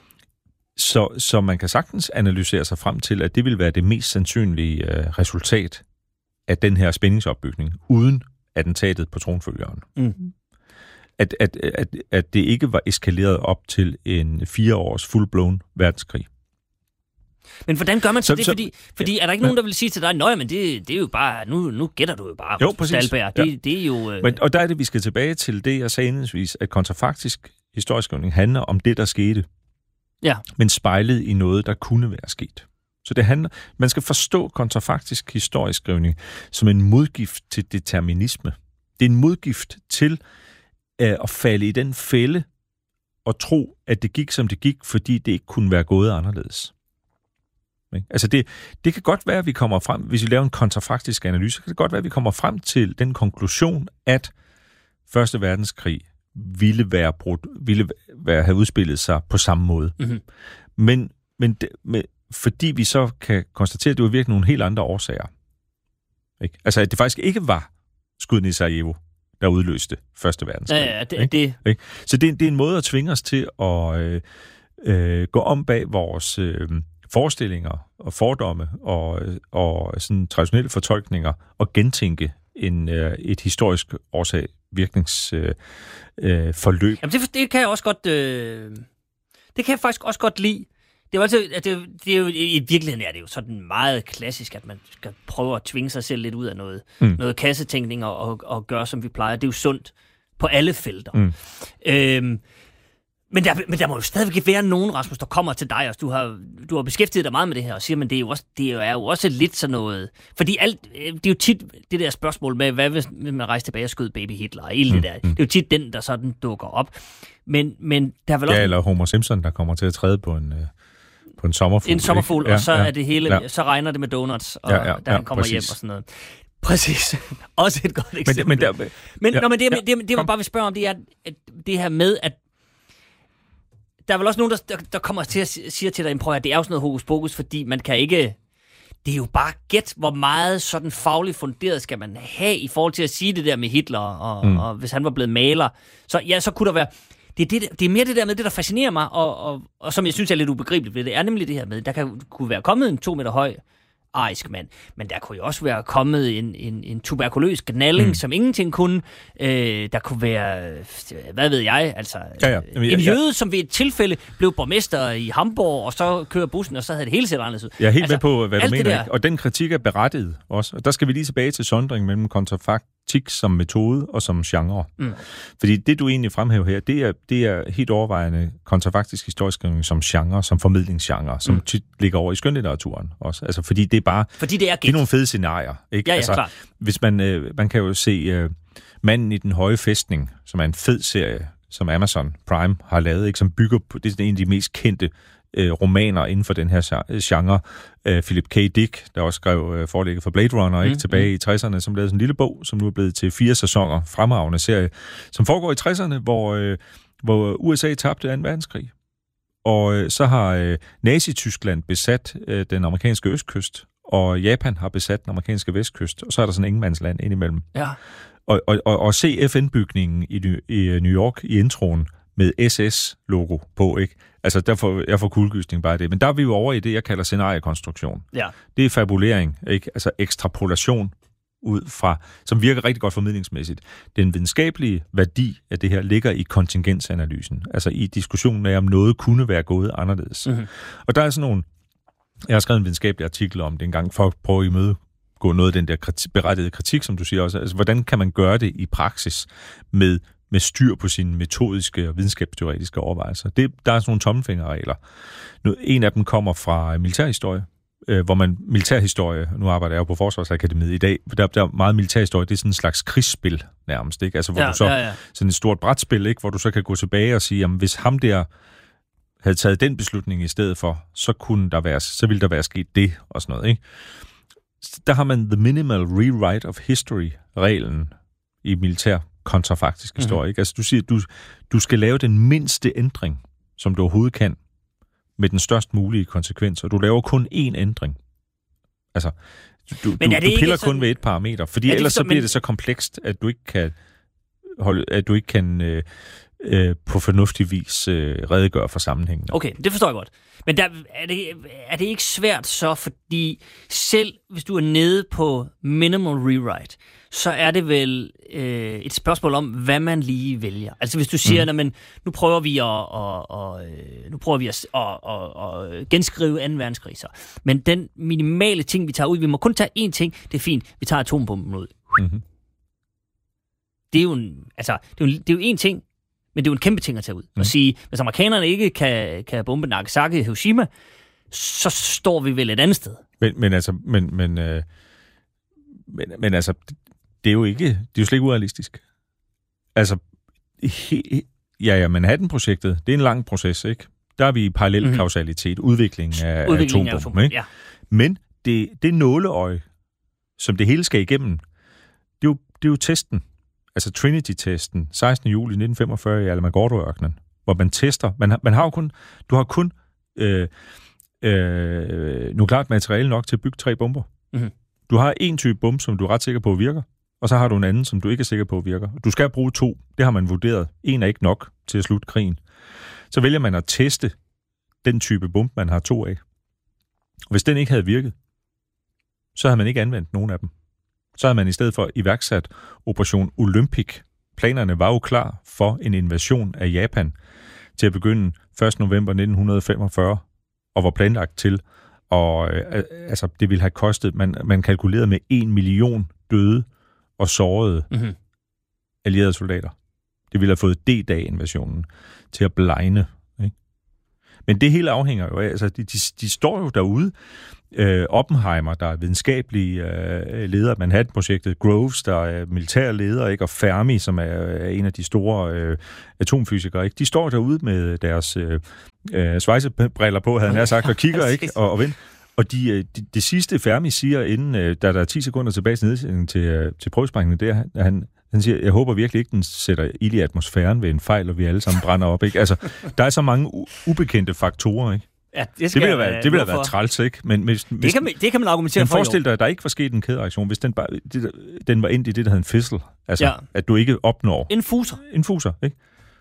[SPEAKER 12] Så, så man kan sagtens analysere sig frem til, at det vil være det mest sandsynlige øh, resultat af den her spændingsopbygning, uden attentatet på tronfølgeren. Mm. At, at, at, at det ikke var eskaleret op til en fire års full-blown verdenskrig.
[SPEAKER 11] Men hvordan gør man så, så det? Fordi, fordi ja, er der ikke nogen, der vil sige til dig, nøj, men det, det er jo bare, nu, nu gætter du jo bare,
[SPEAKER 12] jo, præcis.
[SPEAKER 11] Stalberg. Det, ja. det er jo... Øh...
[SPEAKER 12] Men, og der er det, vi skal tilbage til det, jeg sagde indledningsvis, at kontrafaktisk historieskrivning handler om det, der skete,
[SPEAKER 11] ja.
[SPEAKER 12] men spejlet i noget, der kunne være sket. Så det handler, man skal forstå kontrafaktisk historieskrivning som en modgift til determinisme. Det er en modgift til at falde i den fælde og tro, at det gik, som det gik, fordi det ikke kunne være gået anderledes. Altså det, det kan godt være, at vi kommer frem, hvis vi laver en kontrafaktisk analyse, så kan det godt være, at vi kommer frem til den konklusion, at første verdenskrig ville være brudt, ville være, have udspillet sig på samme måde. Mm-hmm. Men, men, men fordi vi så kan konstatere, at det var virkelig nogle helt andre årsager. Ikke? Altså at det faktisk ikke var skuden i Sarajevo, der udløste første verdenskrig.
[SPEAKER 11] Ja, ja, det, det.
[SPEAKER 12] Ikke? Så det, det er en måde at tvinge os til at øh, øh, gå om bag vores øh, forestillinger og fordomme og, og sådan traditionelle fortolkninger og gentænke en, øh, et historisk årsag-virkningsforløb. Øh, øh,
[SPEAKER 11] Jamen det, det kan jeg også godt... Øh, det kan jeg faktisk også godt lide. Det er, altså, det, er, det er jo, i virkeligheden er det jo sådan meget klassisk, at man skal prøve at tvinge sig selv lidt ud af noget, mm. noget kassetænkning og, og, og gøre, som vi plejer. Det er jo sundt på alle felter. Mm. Øhm, men, der, men der må jo stadigvæk være nogen, Rasmus, der kommer til dig, og du har, du har beskæftiget dig meget med det her, og siger, men det er jo også, det er jo også lidt sådan noget... Fordi alt, det er jo tit det der spørgsmål med, hvad hvis man rejser tilbage og skød baby Hitler, og hele mm. det der. Det er jo tit den, der sådan dukker op. Men, men der er vel også...
[SPEAKER 12] Ja, eller Homer Simpson, der kommer til at træde på en... På en sommerfugl.
[SPEAKER 11] En sommerfugl,
[SPEAKER 12] ja,
[SPEAKER 11] og så
[SPEAKER 12] ja,
[SPEAKER 11] er det hele,
[SPEAKER 12] ja.
[SPEAKER 11] så regner det med donuts, og
[SPEAKER 12] ja, ja,
[SPEAKER 11] da han
[SPEAKER 12] ja,
[SPEAKER 11] kommer
[SPEAKER 12] præcis.
[SPEAKER 11] hjem og sådan noget. Præcis. Også et godt eksempel.
[SPEAKER 12] Men, men, der,
[SPEAKER 11] men,
[SPEAKER 12] ja,
[SPEAKER 11] nå, men det,
[SPEAKER 12] ja,
[SPEAKER 11] det, det, det man bare vil spørge om, det er at det her med, at der er vel også nogen, der, der kommer til at sige til dig, prøv at det er jo sådan noget hokus pokus, fordi man kan ikke... Det er jo bare gæt, hvor meget sådan fagligt funderet skal man have i forhold til at sige det der med Hitler, og, mm. og hvis han var blevet maler. Så ja, så kunne der være... Det er, det, det er mere det der med, det der fascinerer mig, og, og, og som jeg synes er lidt ubegribeligt ved det, er nemlig det her med, der kan, kunne være kommet en to meter høj arisk mand, men der kunne jo også være kommet en, en, en tuberkuløs gnalling, mm. som ingenting kunne. Øh, der kunne være, hvad ved jeg, altså
[SPEAKER 12] ja, ja. Jamen,
[SPEAKER 11] en
[SPEAKER 12] ja,
[SPEAKER 11] jøde, som ved et tilfælde blev borgmester i Hamburg, og så kører bussen, og så havde det hele set anderledes ud.
[SPEAKER 12] Jeg er helt
[SPEAKER 11] altså,
[SPEAKER 12] med på, hvad du mener,
[SPEAKER 11] der...
[SPEAKER 12] og den kritik er berettiget også. Og der skal vi lige tilbage til sondringen mellem kontrafaktik som metode og som genre. Mm. Fordi det, du egentlig fremhæver her, det er, det er helt overvejende kontrafaktisk historieskrivning som genre, som formidlingsgenre, som mm. tit ligger over i skønlitteraturen også. Altså, fordi det er bare...
[SPEAKER 11] Fordi det er
[SPEAKER 12] det er nogle fede scenarier, ikke?
[SPEAKER 11] Ja, ja,
[SPEAKER 12] altså,
[SPEAKER 11] klart.
[SPEAKER 12] Hvis man, øh, man kan jo se øh, Manden i den høje fæstning, som er en fed serie, som Amazon Prime har lavet, ikke? Som bygger på, det er en af de mest kendte øh, romaner inden for den her genre. Øh, Philip K. Dick, der også skrev øh, forlægget for Blade Runner, ikke? Mm, tilbage mm. i tresserne, som lavede sådan en lille bog, som nu er blevet til fire sæsoner, fremragende serie, som foregår i tresserne, hvor, øh, hvor U S A tabte anden verdenskrig. Og øh, så har øh, Nazi-Tyskland besat øh, den amerikanske østkyst, og Japan har besat den amerikanske vestkyst, og så er der sådan en ingenmandsland indimellem.
[SPEAKER 11] Ja.
[SPEAKER 12] Og, og, og, og se F N-bygningen i, i New York i introen med S S-logo på, ikke? Altså, der får, jeg får kuldegysning bare det. Men der er vi jo over i det, jeg kalder scenariekonstruktion.
[SPEAKER 11] Ja.
[SPEAKER 12] Det er fabulering, ikke? Altså ekstrapolation ud fra, som virker rigtig godt formidlingsmæssigt. Den videnskabelige værdi af det her ligger i kontingensanalysen, altså i diskussionen af, om noget kunne være gået anderledes. Mm-hmm. Og der er sådan nogle, jeg har skrevet en videnskabelig artikel om det engang, for at prøve at imødegå noget af den der kriti- berettigede kritik, som du siger også. Altså, hvordan kan man gøre det i praksis med, med styr på sine metodiske og videnskabsteoretiske overvejelser? Det, der er sådan nogle tommelfingerregler. En af dem kommer fra militærhistorie, hvor man militærhistorie, nu arbejder jeg jo på Forsvarsakademiet i dag, der, der er meget militærhistorie, det er sådan en slags krigsspil nærmest, ikke? Altså hvor ja, du så, ja, ja. sådan et stort brætspil, ikke? Hvor du så kan gå tilbage og sige, jamen hvis ham der havde taget den beslutning i stedet for, så kunne der være, så ville der være sket det, og sådan noget, ikke? Der har man the minimal rewrite of history-reglen i militær kontrafaktisk mm-hmm. historie, ikke? Altså du siger, du, du skal lave den mindste ændring, som du overhovedet kan, med den størst mulige konsekvens, og du laver kun én ændring. Altså, du, du, du piller kun sådan... ved et parameter, fordi ellers så bliver men... det så komplekst, at du ikke kan holde, at du ikke kan øh, øh, på fornuftig vis øh, redegøre for sammenhængen.
[SPEAKER 11] Okay, det forstår jeg godt. Men der, er, det, er det ikke svært så, fordi selv hvis du er nede på minimal rewrite, så er det vel øh, et spørgsmål om, hvad man lige vælger. Altså hvis du siger, mm. men nu prøver vi at, og, og, nu prøver vi at, og, og, og genskrive anden verdenskrig så. Men den minimale ting, vi tager ud, vi må kun tage én ting, det er fint, vi tager atombomben ud. Mm-hmm. Det er jo en, altså, det er jo, det er jo én ting, men det er jo en kæmpe ting at tage ud. Mm. At sige, hvis amerikanerne ikke kan, kan bombe Nagasaki og Hiroshima, så står vi vel et andet sted. Men,
[SPEAKER 12] men altså, men, men, øh, men, men altså, det er jo ikke, det er jo slet ikke urealistisk. Altså, he, ja, ja, Manhattan-projektet, det er en lang proces, ikke? Der er vi i parallel kausalitet, mm-hmm. udvikling af
[SPEAKER 11] udvikling
[SPEAKER 12] atombomben, ikke? Ja. Men det, det nåleøje, som det hele skal igennem, det er jo, det er jo testen. Altså Trinity-testen, sekstende juli nitten femogfyrre i Alamogordo-ørkenen, hvor man tester, man har, man har jo kun, du har kun øh, øh, nukleart materiale nok til at bygge tre bomber. Mm-hmm. Du har en type bombe, som du er ret sikker på virker, og så har du en anden, som du ikke er sikker på virker. Du skal bruge to, det har man vurderet. En er ikke nok til at slutte krigen. Så vælger man at teste den type bombe, man har to af. Hvis den ikke havde virket, så havde man ikke anvendt nogen af dem. Så havde man i stedet for iværksat Operation Olympic. Planerne var jo klar for en invasion af Japan til at begynde første november nitten femogfyrre. og var planlagt til, og øh, altså, det ville have kostet, man, man kalkulerede med en million døde og sårede mm-hmm. allierede soldater. Det ville have fået D-dag-invasionen til at blegne. Ikke? Men det hele afhænger jo af, altså de, de, de står jo derude. Øh, Oppenheimer, der er videnskabelig øh, leder af Manhattan-projektet, Groves, der er militær leder, ikke? Og Fermi, som er, er en af de store øh, atomfysikere, ikke? De står derude med deres øh, øh, svejsebriller på, havde han sagt, og kigger, ikke? Og, og vent. Og de, de, det sidste Fermi siger, inden øh, der, der er ti sekunder tilbage til nedsætningen til, øh, til prøvesprængningen, det er, han, han siger, jeg håber virkelig ikke, den sætter ild i atmosfæren ved en fejl, og vi alle sammen brænder op, ikke? Altså, der er så mange u- ubekendte faktorer, ikke?
[SPEAKER 11] Ja,
[SPEAKER 12] det, det vil være, det vil være træls, ikke? Men hvis,
[SPEAKER 11] det,
[SPEAKER 12] hvis,
[SPEAKER 11] kan man, det kan man argumentere
[SPEAKER 12] men
[SPEAKER 11] for.
[SPEAKER 12] Men forestil dig, at der ikke var sket en kædereaktion, hvis den, bare, det, den var ind i det, der hedder en fizzle. Altså, ja. At du ikke opnår...
[SPEAKER 11] En fuser.
[SPEAKER 12] En fuser, ikke?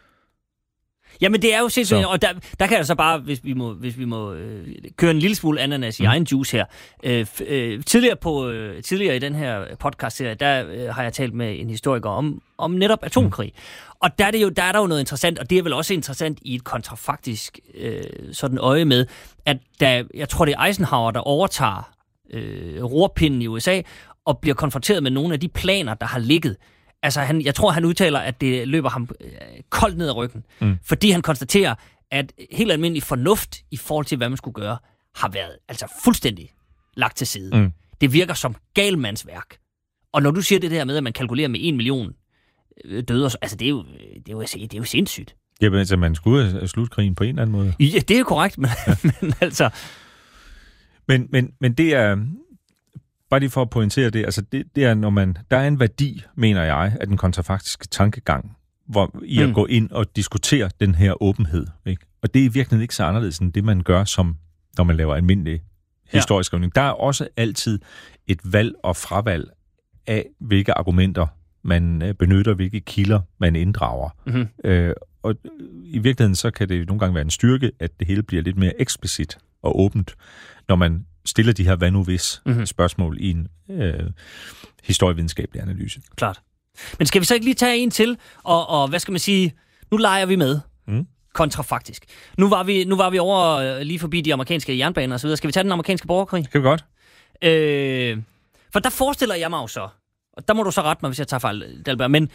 [SPEAKER 11] Jamen, det er jo sindssygt, og der, der kan jeg så bare, hvis vi må, hvis vi må øh, køre en lille smule ananas i mm. egen juice her. Øh, øh, tidligere, på, øh, tidligere i den her podcast-serie, der øh, har jeg talt med en historiker om, om netop atomkrig. Mm. Og der er, det jo, der er der jo noget interessant, og det er vel også interessant i et kontrafaktisk øh, sådan øje med, at der, jeg tror, det er Eisenhower, der overtager øh, rorpinden i U S A, og bliver konfronteret med nogle af de planer, der har ligget. Altså, han, jeg tror, han udtaler, at det løber ham øh, koldt ned ad ryggen, mm. fordi han konstaterer, at helt almindelig fornuft i forhold til, hvad man skulle gøre, har været altså fuldstændig lagt til side. Mm. Det virker som galmandsværk. Og når du siger det der med, at man kalkulerer med en million døde, altså, det er jo, det er jo, det er jo sindssygt.
[SPEAKER 12] Ja, men altså, man skulle slutte krigen på en eller anden måde.
[SPEAKER 11] Ja, det er jo korrekt, men, ja. men altså...
[SPEAKER 12] Men, men, men det er... Bare lige for at pointere det, altså det, det er, når man... Der er en værdi, mener jeg, af den kontrafaktiske tankegang, hvor i at mm. gå ind og diskutere den her åbenhed. Ikke? Og det er i virkeligheden ikke så anderledes end det, man gør, som når man laver almindelig historisk skrivning. Ja. Der er også altid et valg og fravalg af, hvilke argumenter man benytter, hvilke kilder man inddrager. Mm-hmm. Øh, og i virkeligheden så kan det nogle gange være en styrke, at det hele bliver lidt mere eksplicit og åbent, når man stiller de her hvad nu hvis mm-hmm. spørgsmål i en øh, historievidenskabelig analyse.
[SPEAKER 11] Klart. Men skal vi så ikke lige tage en til, og, og hvad skal man sige, nu leger vi med, mm. kontrafaktisk. Nu var vi, nu var vi over øh, lige forbi de amerikanske jernbaner og så videre. Skal vi tage den amerikanske borgerkrig?
[SPEAKER 12] Kan vi godt.
[SPEAKER 11] Øh, for der forestiller jeg mig jo så, og der må du så rette mig, hvis jeg tager fejl, Dalberg, men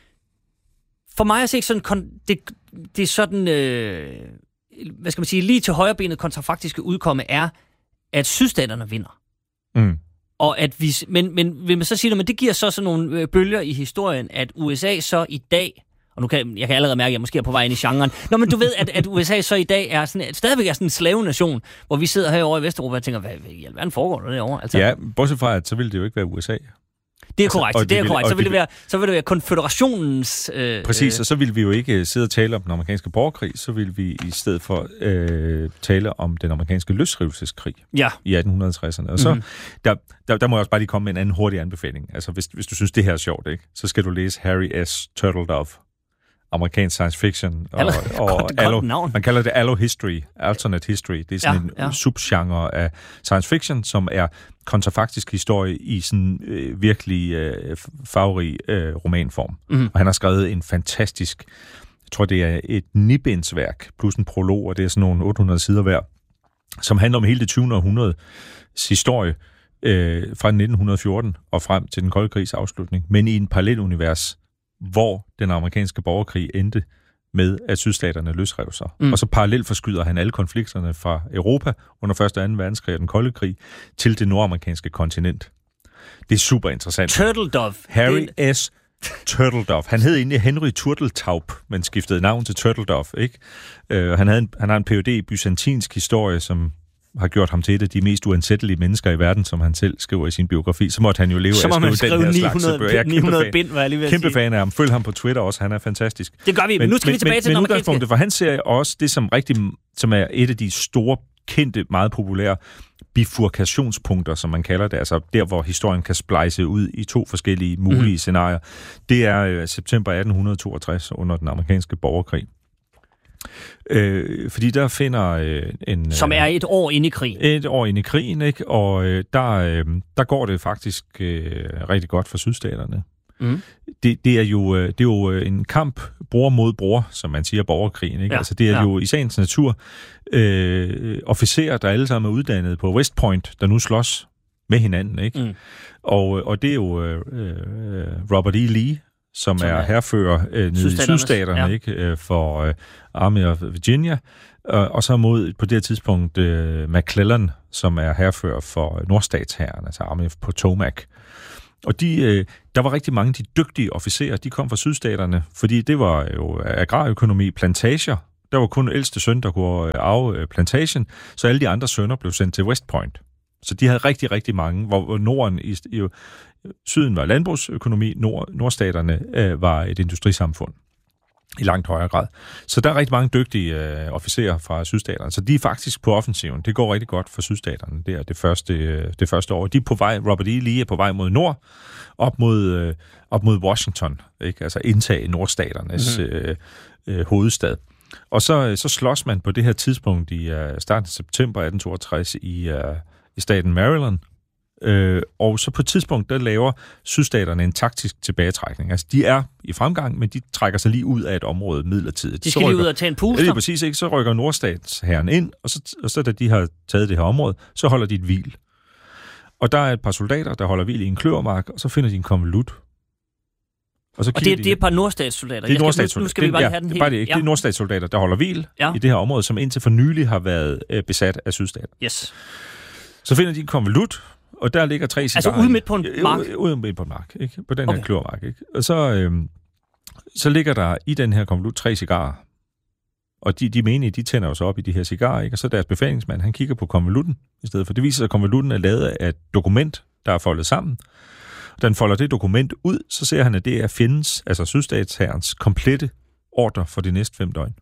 [SPEAKER 11] for mig at se sådan, det, det er sådan, øh, hvad skal man sige, lige til højrebenet kontrafaktiske udkomme er, at sydstaterne vinder. Mm. Og at vi, men, men vil man så sige, at det giver så sådan nogle øh, bølger i historien, at U S A så i dag, og nu kan jeg kan allerede mærke, at jeg måske er på vej ind i genren, nå, men du ved, at, at U S A så i dag er sådan, stadigvæk er sådan en slavenation, hvor vi sidder herovre i Vesteuropa og tænker, hvad, hvad i alverden foregår der derovre? Altså,
[SPEAKER 12] ja, bortset fra, at så ville det jo ikke være U S A.
[SPEAKER 11] Det er korrekt, altså, det, det er korrekt. Så vil det være, så vil det være konføderationens... Øh,
[SPEAKER 12] Præcis, og så vil vi jo ikke sidde og tale om den amerikanske borgerkrig, så vil vi i stedet for øh, tale om den amerikanske løsrivelseskrig
[SPEAKER 11] ja.
[SPEAKER 12] i atten tresserne. Og så, mm-hmm. der, der, der må jeg også bare lige komme med en anden hurtig anbefaling. Altså, hvis, hvis du synes, det her er sjovt, ikke, så skal du læse Harry S. Turtledove, amerikansk science fiction. Og,
[SPEAKER 11] Allo,
[SPEAKER 12] og
[SPEAKER 11] godt,
[SPEAKER 12] allo,
[SPEAKER 11] godt
[SPEAKER 12] man kalder det allo history, alternate history. Det er sådan ja, en ja. subgenre af science fiction, som er kontrafaktisk historie i sådan øh, virkelig øh, farverig øh, romanform. Mm. Og han har skrevet en fantastisk, jeg tror det er et nibindsværk, plus en prolog, og det er sådan nogle otte hundrede sider hver, som handler om hele det tyvende århundredes historie øh, fra nitten fjorten og frem til den kolde krigs afslutning, men i en parallelunivers, hvor den amerikanske borgerkrig endte med, at sydstaterne løsrev sig. Mm. Og så parallelt forskyder han alle konflikterne fra Europa under første og anden verdenskrig og den kolde krig til det nordamerikanske kontinent. Det er super interessant.
[SPEAKER 11] Turtledove.
[SPEAKER 12] Harry det... S. Turtledove. Han hed egentlig Henry Turteltaub, men skiftede navn til Turtledove, ikke? Uh, han, havde en, han har en P H D i byzantinsk historie, som har gjort ham til et af de mest uansættelige mennesker i verden, som han selv skriver i sin biografi. Så måtte han jo leve
[SPEAKER 11] så
[SPEAKER 12] af at skrive den her
[SPEAKER 11] ni
[SPEAKER 12] hundrede, slags bøger.
[SPEAKER 11] ni hundrede bind, var jeg lige ved at
[SPEAKER 12] Kæmpe
[SPEAKER 11] sige.
[SPEAKER 12] fan af ham. Følg ham på Twitter også, han er fantastisk.
[SPEAKER 11] Det gør vi, men nu skal men, vi tilbage
[SPEAKER 12] men,
[SPEAKER 11] til den amerikanske.
[SPEAKER 12] Men for han ser også det, som, rigtig, som er et af de store, kendte, meget populære bifurkationspunkter, som man kalder det, altså der, hvor historien kan splice ud i to forskellige mulige mm. scenarier. Det er øh, september atten toogtres under den amerikanske borgerkrig. Øh, fordi der finder øh, en...
[SPEAKER 11] Som er et år inde i krigen.
[SPEAKER 12] Et år inde i krigen, ikke? Og øh, der, øh, der går det faktisk øh, rigtig godt for sydstaterne.
[SPEAKER 11] Mm.
[SPEAKER 12] Det, det, er jo, det er jo en kamp bror mod bror, som man siger, borgerkrigen. Ikke?
[SPEAKER 11] Ja.
[SPEAKER 12] Altså, det er
[SPEAKER 11] ja.
[SPEAKER 12] jo i sagens natur øh, officerer, der alle sammen er uddannet på West Point, der nu slås med hinanden. Ikke? Mm. Og, og det er jo øh, Robert E. Lee, som, som er, er herfører øh, nede i sydstaterne, ja. ikke? For øh, Army of Virginia. Og, og så mod på det her tidspunkt øh, McClellan, som er herfører for nordstatshæren, altså Army of Potomac. Og de, øh, der var rigtig mange af de dygtige officerer, de kom fra sydstaterne, fordi det var jo agrarøkonomi, plantager. Der var kun ældste søn, der kunne arve plantagen, så alle de andre sønner blev sendt til West Point. Så de havde rigtig, rigtig mange, hvor Norden i, i syden var landbrugsøkonomi, nord, nordstaterne øh, var et industrisamfund i langt højere grad. Så der er rigtig mange dygtige øh, officerer fra sydstaterne, så de er faktisk på offensiven. Det går rigtig godt for sydstaterne, det er det første, øh, det første år. De er på vej, Robert E. Lee er på vej mod nord, op mod, øh, op mod Washington, ikke? Altså indtage nordstaternes mm-hmm. øh, øh, hovedstad. Og så, så slås man på det her tidspunkt i øh, starten af september atten toogtres i, øh, i staten Maryland. Øh, og så på et tidspunkt, der laver sydstaterne en taktisk tilbagetrækning. Altså, de er i fremgang, men de trækker sig lige ud af et område midlertidigt.
[SPEAKER 11] De skal rykker, lige ud og tage en puster?
[SPEAKER 12] Ja, det er præcis, ikke? Så rykker nordstatshæren ind, og så, og så da de har taget det her område, så holder de et hvil. Og der er et par soldater, der holder hvil i en kløvermark, og så finder de en konvolut.
[SPEAKER 11] Og, så og det, de, det er et par nordstatssoldater?
[SPEAKER 12] Det er nordstatssoldater.
[SPEAKER 11] Nu, nu skal vi bare
[SPEAKER 12] ja,
[SPEAKER 11] have den helt.
[SPEAKER 12] Bare det, ikke. Ja. Det er nordstatssoldater, der holder hvil ja. i det her område, som indtil for nylig har været øh, besat af sydstater.
[SPEAKER 11] Yes.
[SPEAKER 12] Så finder de en konvolut, og der ligger tre cigarer.
[SPEAKER 11] Altså ude midt på en mark?
[SPEAKER 12] Ude, ude midt på en mark, ikke? På den okay. her kløvermark, ikke? Og så, øhm, så ligger der i den her konvolut tre cigarer. Og de, de menige, de tænder jo så op i de her cigarer, ikke? Og så deres befalingsmand, han kigger på konvolutten i stedet for. Det viser sig, at konvolutten er lavet af et dokument, der er foldet sammen. Da han folder det dokument ud, så ser han, at det er fjendens, altså sydstatshærens, komplette ordre for de næste fem døgn.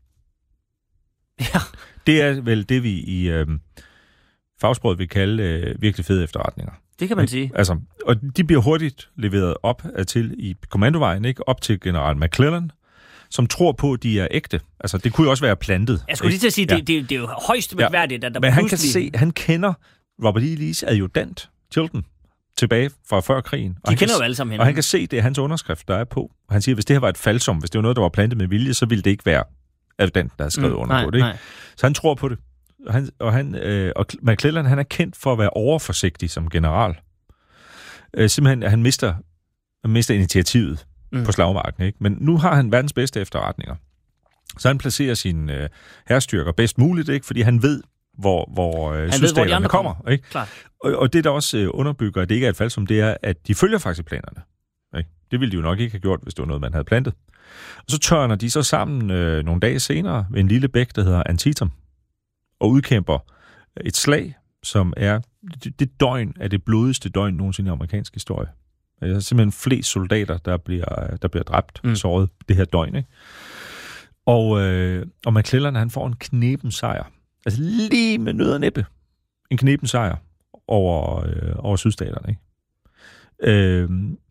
[SPEAKER 11] Ja.
[SPEAKER 12] Det er vel det, vi i øhm, fagsproget vil kalde øh, virkelig fede efterretninger.
[SPEAKER 11] Det kan man sige.
[SPEAKER 12] Altså, og de bliver hurtigt leveret op til i kommandovejen, ikke? Op til general McClellan, som tror på, at de er ægte. Altså, det kunne jo også være plantet.
[SPEAKER 11] Jeg skulle lige til at sige, ja. det, det, det er jo højst mærkværdigt, at der
[SPEAKER 12] Men
[SPEAKER 11] pludselig...
[SPEAKER 12] han kan se, han kender Robert E. Lees adjutant, Tilden, tilbage fra før krigen.
[SPEAKER 11] De kender jo alle sammen
[SPEAKER 12] hinanden. Og han kan se, det er hans underskrift, der er på. Og han siger, hvis det her var et falsum, hvis det var noget, der var plantet med vilje, så ville det ikke være adjutanten, der havde skrevet mm, under
[SPEAKER 11] nej,
[SPEAKER 12] på det. Ikke?
[SPEAKER 11] Nej.
[SPEAKER 12] Så han tror på det. Og, han, og, han, øh, og McClellan, han er kendt for at være overforsigtig som general. Øh, simpelthen, at han mister, han mister initiativet mm. på slagmarken. Ikke? Men nu har han verdens bedste efterretninger. Så han placerer sine øh, hærstyrker bedst muligt, ikke? Fordi han ved, hvor, hvor øh, sydstaterne kommer. kommer ikke? Og, og det, der også øh, underbygger, at det ikke er et falsum, det er, at de følger faktisk planerne. Ikke? Det ville de jo nok ikke have gjort, hvis det var noget, man havde plantet. Og så tørner de så sammen øh, nogle dage senere ved en lille bæk, der hedder Antietam, og udkæmper et slag, som er det, det døgn er det blodigste døgn nogensinde i amerikansk historie. Der er simpelthen flest soldater, der bliver, der bliver dræbt, mm. såret det her døgn. Ikke? Og, øh, og McClellan, han får en kneben sejr. Altså lige med nød og næppe. En kneben sejr over, øh, over sydstaterne. Ikke? Øh,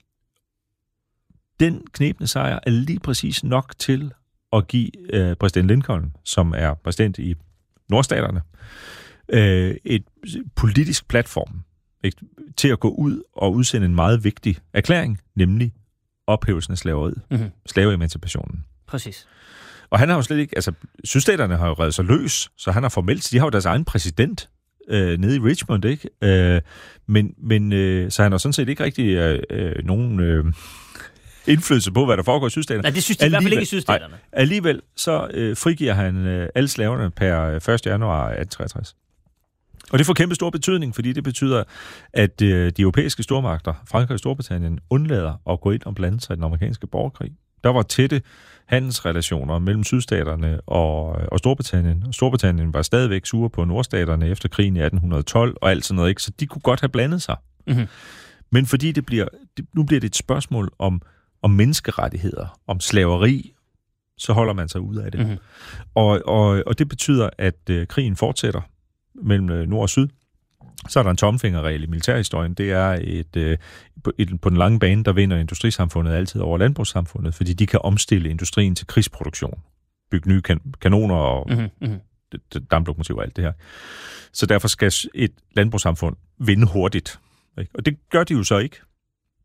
[SPEAKER 12] den knebne sejr er lige præcis nok til at give øh, præsident Lincoln, som er præsident i nordstaterne, øh, et politisk platform ikke, til at gå ud og udsende en meget vigtig erklæring, nemlig ophævelsen af slaveriet, mm-hmm. slaveemancipationen.
[SPEAKER 11] Præcis.
[SPEAKER 12] Og han har jo slet ikke, altså sydstaterne har jo reddet sig løs, så han har formelt, de har jo deres egen præsident øh, nede i Richmond, ikke? Øh, men, men øh, så han har sådan set ikke rigtig øh, øh, nogen øh, indflydelse på, hvad der foregår i sydstaterne.
[SPEAKER 11] Nej, det synes de i hvert fald ikke i sydstaterne.
[SPEAKER 12] Nej, alligevel så øh, frigiver han øh, alle slaverne per første januar atten treogtres. Og det får kæmpe stor betydning, fordi det betyder, at øh, de europæiske stormagter, Frankrig og Storbritannien, undlader at gå ind og blande sig i den amerikanske borgerkrig. Der var tætte handelsrelationer mellem sydstaterne og, og Storbritannien. Og Storbritannien var stadigvæk sure på nordstaterne efter krigen i atten tolv og alt sådan noget, ikke? Så de kunne godt have blandet sig. Mm-hmm. Men fordi det bliver, det, nu bliver det et spørgsmål om, om menneskerettigheder, om slaveri, så holder man sig ud af det. Mm-hmm. Og, og, og det betyder, at øh, krigen fortsætter mellem øh, nord og syd. Så er der en tomfingerregel i militærhistorien. Det er et, øh, på, et, på den lange bane, der vinder industrisamfundet altid over landbrugssamfundet, fordi de kan omstille industrien til krigsproduktion. Bygge nye kan- kanoner og mm-hmm. damplokomotiver og alt det her. Så derfor skal et landbrugssamfund vinde hurtigt. Ikke? Og det gør de jo så ikke.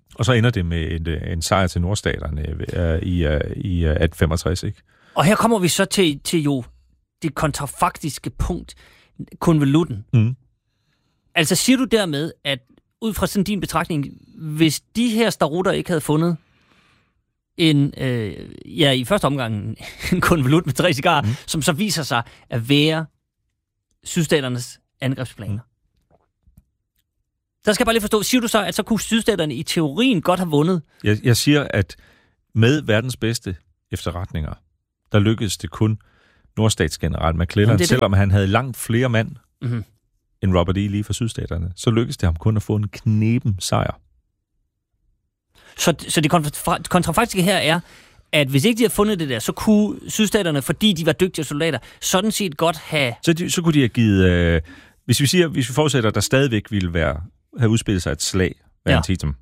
[SPEAKER 12] Og så ender det med en, en sejr til nordstaterne uh, i, uh, i uh, atten femogtres, ikke?
[SPEAKER 11] Og her kommer vi så til, til jo det kontrafaktiske punkt, konvolutten.
[SPEAKER 12] Mm.
[SPEAKER 11] Altså siger du dermed, at ud fra sådan din betragtning, hvis de her starutter ikke havde fundet en, øh, ja, i første omgang en konvolut med tre cigarer, mm. som så viser sig at være sydstaternes angrebsplaner. Mm. Der skal jeg bare lige forstå, siger du så, at så kunne sydstaterne i teorien godt have vundet?
[SPEAKER 12] Jeg, jeg siger, at med verdens bedste efterretninger, der lykkedes det kun nordstatsgeneral McClellan, det selvom det. Han havde langt flere mand mm-hmm. end Robert E. Lee fra sydstaterne, så lykkedes det ham kun at få en kneben sejr.
[SPEAKER 11] Så, så det kontrafaktiske her er, at hvis ikke de havde fundet det der, så kunne sydstaterne, fordi de var dygtige soldater, sådan set godt have...
[SPEAKER 12] Så, de, så kunne de have givet... Øh, hvis vi siger, hvis vi forudsætter, at der stadigvæk ville være, have udspillet sig et slag ved ja. Antietam.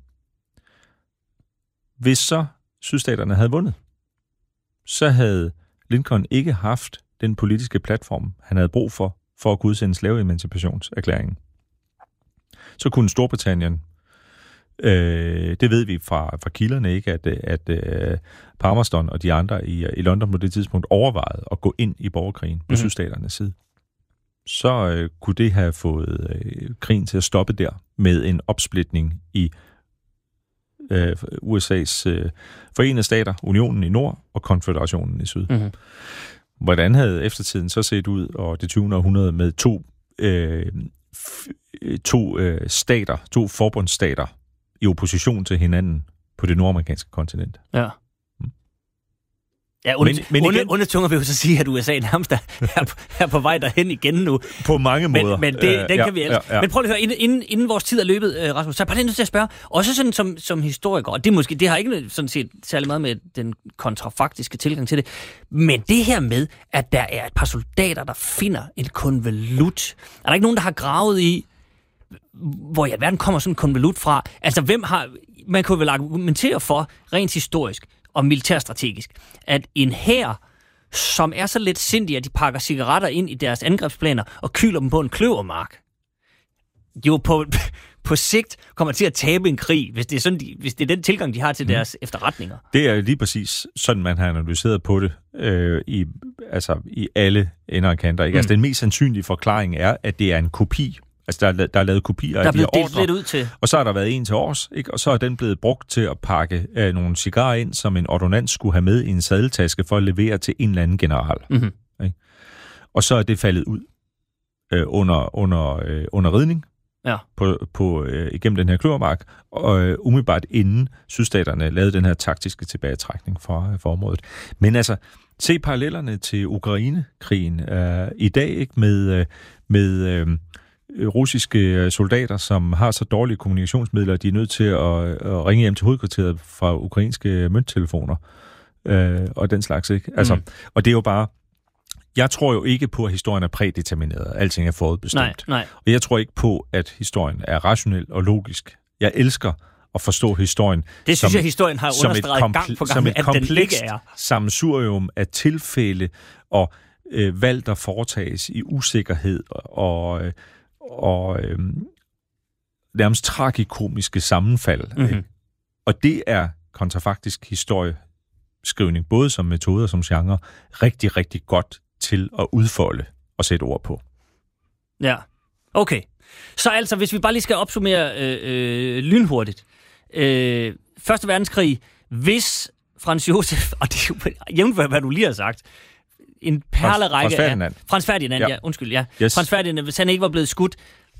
[SPEAKER 12] Hvis så sydstaterne havde vundet, så havde Lincoln ikke haft den politiske platform, han havde brug for, for at kunne udsende slaveemancipationserklæringen. Så kunne Storbritannien, øh, det ved vi fra, fra kilderne, ikke, at, at øh, Palmerston og de andre i, i London på det tidspunkt overvejede at gå ind i borgerkrigen på mm-hmm. sydstaternes side. Så øh, kunne det have fået øh, krigen til at stoppe der med en opsplitning i øh, U S A's øh, Forenede Stater, Unionen i nord og Konføderationen i syd. Mm-hmm. Hvordan havde eftertiden så set ud, og det tyvende århundrede med to, øh, f- to øh, stater, to forbundsstater i opposition til hinanden på det nordamerikanske kontinent?
[SPEAKER 11] Ja. Ja, under, men, men under, under tunger vil jo så sige, at U S A nærmest er, er, på, er på vej derhen igen nu.
[SPEAKER 12] På mange måder.
[SPEAKER 11] Men, men det, den ja, kan vi elske. Ja, ja. Men prøv lige at høre, inden, inden, inden vores tid er løbet, uh, Rasmus, så er jeg bare lige nødt til at spørge, også sådan som, som historiker, og det, måske, det har ikke sådan set særlig meget med den kontrafaktiske tilgang til det, men det her med, at der er et par soldater, der finder en konvolut. Er der ikke nogen, der har gravet i, hvor i alverden kommer sådan en konvolut fra? Altså, hvem har... Man kunne vel argumentere for, rent historisk, og militærstrategisk, at en hær, som er så let sindig, at de pakker cigaretter ind i deres angrebsplaner og kyler dem på en kløvermark, jo på, på sigt kommer til at tabe en krig, hvis det er, sådan, de, hvis det er den tilgang, de har til deres mm. efterretninger.
[SPEAKER 12] Det er lige præcis sådan, man har analyseret på det øh, i, altså, i alle ender og kanter. Ikke? Mm. Altså, den mest sandsynlige forklaring er, at det er en kopi. Altså, der er, der er lavet kopier af de her ordre,
[SPEAKER 11] lidt ud til.
[SPEAKER 12] Og så har der været en til års, ikke? Og så er den blevet brugt til at pakke øh, nogle cigarer ind, som en ordonnans skulle have med i en sadeltaske for at levere til en eller anden general. Mm-hmm. Ikke? Og så er det faldet ud øh, under, under, øh, under ridning
[SPEAKER 11] ja.
[SPEAKER 12] på, på, øh, igennem den her kløvermark, og øh, umiddelbart inden sydstaterne lavede den her taktiske tilbagetrækning fra, for området. Men altså, se parallellerne til Ukraine-krigen øh, i dag, ikke? Med... Øh, med øh, russiske soldater, som har så dårlige kommunikationsmidler, at de er nødt til at, at ringe hjem til hovedkvarteret fra ukrainske mønttelefoner øh, og den slags, ikke? Altså, mm. Og det er jo bare... Jeg tror jo ikke på, at historien er prædetermineret. Alting er forudbestemt.
[SPEAKER 11] Nej, nej.
[SPEAKER 12] Og jeg tror ikke på, at historien er rationel og logisk. Jeg elsker at forstå historien.
[SPEAKER 11] Det synes som, jeg, historien har understreget kompl- gang på gang,
[SPEAKER 12] at den ikke er. Sammensurium af tilfælde og øh, valg, der foretages i usikkerhed og... Øh, og øh, nærmest tragikomiske sammenfald. Mm-hmm. Og det er kontrafaktisk historieskrivning, både som metode og som genre, rigtig, rigtig godt til at udfolde og sætte ord på.
[SPEAKER 11] Ja, okay. Så altså, hvis vi bare lige skal opsummere øh, øh, lynhurtigt. Øh, Første verdenskrig, hvis Frans Josef, og det er jo jævnt hvad du lige har sagt, en perlerække
[SPEAKER 12] Frans Ferdinand.
[SPEAKER 11] af... Frans Ferdinand, ja. ja undskyld, ja. Yes. Frans Ferdinand, hvis han ikke var blevet skudt,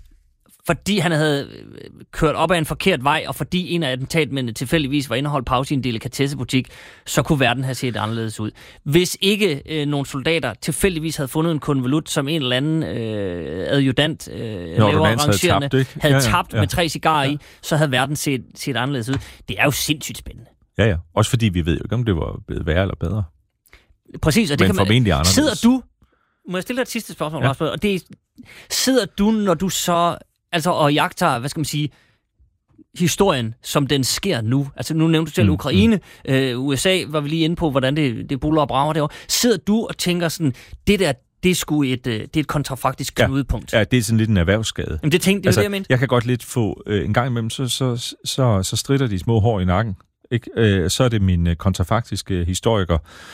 [SPEAKER 11] fordi han havde kørt op ad en forkert vej, og fordi en af attentatmændene tilfældigvis var indeholdt pause i en delikatessebutik, så kunne verden have set anderledes ud. Hvis ikke øh, nogle soldater tilfældigvis havde fundet en konvolut, som en eller anden øh, adjudant, øh, lavere rangerende, havde tabt, havde ja, ja, tabt ja. med tre cigarer ja. i, så havde verden set, set anderledes ud. Det er jo sindssygt spændende.
[SPEAKER 12] Ja, ja. Også fordi vi ved jo ikke, om det var blevet værre eller bedre.
[SPEAKER 11] Præcis, og det
[SPEAKER 12] men
[SPEAKER 11] kan man...
[SPEAKER 12] Anderledes.
[SPEAKER 11] Sidder du... Må jeg stille dig et sidste spørgsmål, ja. Rasmus? Og det er, sidder du, når du så... Altså, og jagter, hvad skal man sige, historien, som den sker nu. Altså, nu nævnte du selv mm, Ukraine, mm. Øh, U S A var vi lige inde på, hvordan det, det buller og brager derovre. Sidder du og tænker sådan, det der, det er sgu et, øh, det er et kontrafaktisk knudepunkt.
[SPEAKER 12] Ja, ja, det er sådan lidt en erhvervsskade.
[SPEAKER 11] Jamen, det tænkte, det altså, det, jeg mente.
[SPEAKER 12] Jeg kan godt lidt få, øh, en gang imellem, så, så, så, så stritter de små hår i nakken. Ikke? Øh, så er det min øh, kontrafaktiske historiker,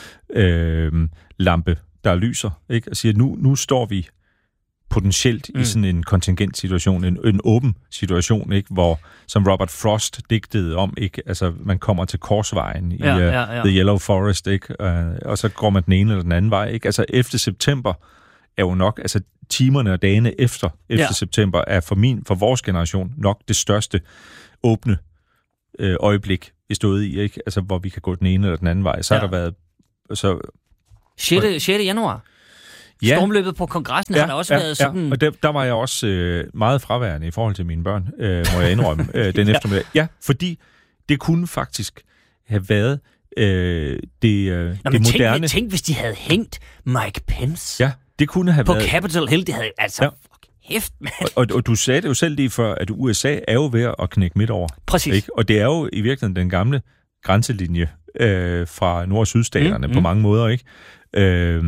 [SPEAKER 12] øh, lampe, der lyser, ikke? Og siger, nu, nu står vi potentielt mm. i sådan en kontingent situation, en, en åben situation, ikke? Hvor, som Robert Frost digtede om, ikke? Altså, man kommer til korsvejen i
[SPEAKER 11] ja, ja, ja.
[SPEAKER 12] Uh, The Yellow Forest, ikke? Uh, og så går man den ene eller den anden vej, ikke? Altså, ellevte september er jo nok, altså timerne og dagene efter ellevte september er for min, for vores generation nok det største åbne øh, øjeblik, vi stod i, ikke? Altså, hvor vi kan gå den ene eller den anden vej. Så ja. har der været... Så,
[SPEAKER 11] sjette januar. Ja. Stormløbet på kongressen ja, har der også ja, været sådan...
[SPEAKER 12] Ja, og der, der var jeg også øh, meget fraværende i forhold til mine børn, øh, må jeg indrømme, øh, den ja. eftermiddag. Ja, fordi det kunne faktisk have været øh, det, øh, Nå, det moderne...
[SPEAKER 11] Tænk, tænk, hvis de havde hængt Mike Pence
[SPEAKER 12] ja, det kunne have
[SPEAKER 11] på
[SPEAKER 12] været...
[SPEAKER 11] Capitol Hill. Det havde altså... Ja. Hæft,
[SPEAKER 12] og, og, og du sagde det jo selv lige før, at U S A er jo ved at knække midt over.
[SPEAKER 11] Præcis.
[SPEAKER 12] Ikke? Og det er jo i virkeligheden den gamle grænselinje øh, fra nord- og sydstaterne mm, på mm. mange måder, ikke? Øh,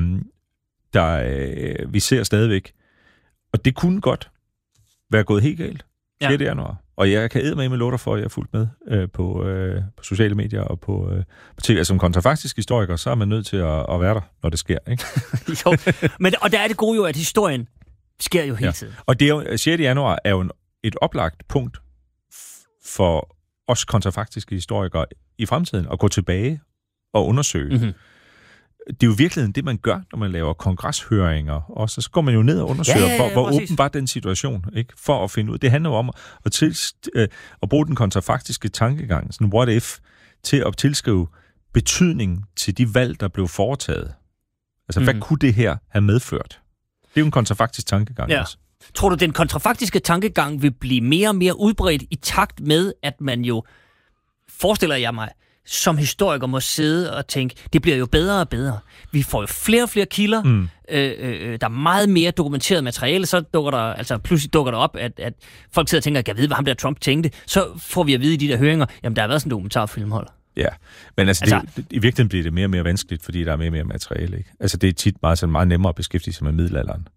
[SPEAKER 12] der øh, vi ser stadigvæk. Og det kunne godt være gået helt galt sjette januar. Og jeg kan eddermame med lutter for, at jeg er fulgt med øh, på, øh, på sociale medier og på, øh, på T V. Altså, som kontrafaktisk historiker, så er man nødt til at, at være der, når det sker, ikke?
[SPEAKER 11] Jo, men og der er det gode jo, at historien sker jo hele ja. tiden.
[SPEAKER 12] Og det er jo, sjette januar er jo en, et oplagt punkt for os kontrafaktiske historikere i fremtiden at gå tilbage og undersøge. Mm-hmm. Det er jo virkeligheden det, man gør, når man laver kongreshøringer. Og så går man jo ned og undersøger, ja, ja, ja, hvor, hvor åben var den situation, ikke? For at finde ud. Det handler jo om at, til, øh, at bruge den kontrafaktiske tankegang, sådan what if, til at tilskrive betydning til de valg, der blev foretaget. Altså, mm-hmm. hvad kunne det her have medført? Det er jo en kontrafaktisk tankegang ja. også.
[SPEAKER 11] Tror du, den kontrafaktiske tankegang vil blive mere og mere udbredt i takt med, at man jo, forestiller jeg mig, som historiker må sidde og tænke, det bliver jo bedre og bedre. Vi får jo flere og flere kilder. Mm. Øh, øh, der er meget mere dokumenteret materiale. Så dukker der, altså pludselig dukker der op, at, at folk sidder og tænker, kan jeg vide, hvad ham der Trump tænkte? Så får vi at vide i de der høringer, jamen der har været sådan en dokumentarfilmhold.
[SPEAKER 12] Ja, men altså, altså det, det, i virkeligheden bliver det mere og mere vanskeligt, fordi der er mere og mere materiale, ikke? Altså det er tit meget, sådan meget nemmere at beskæftige sig med middelalderen.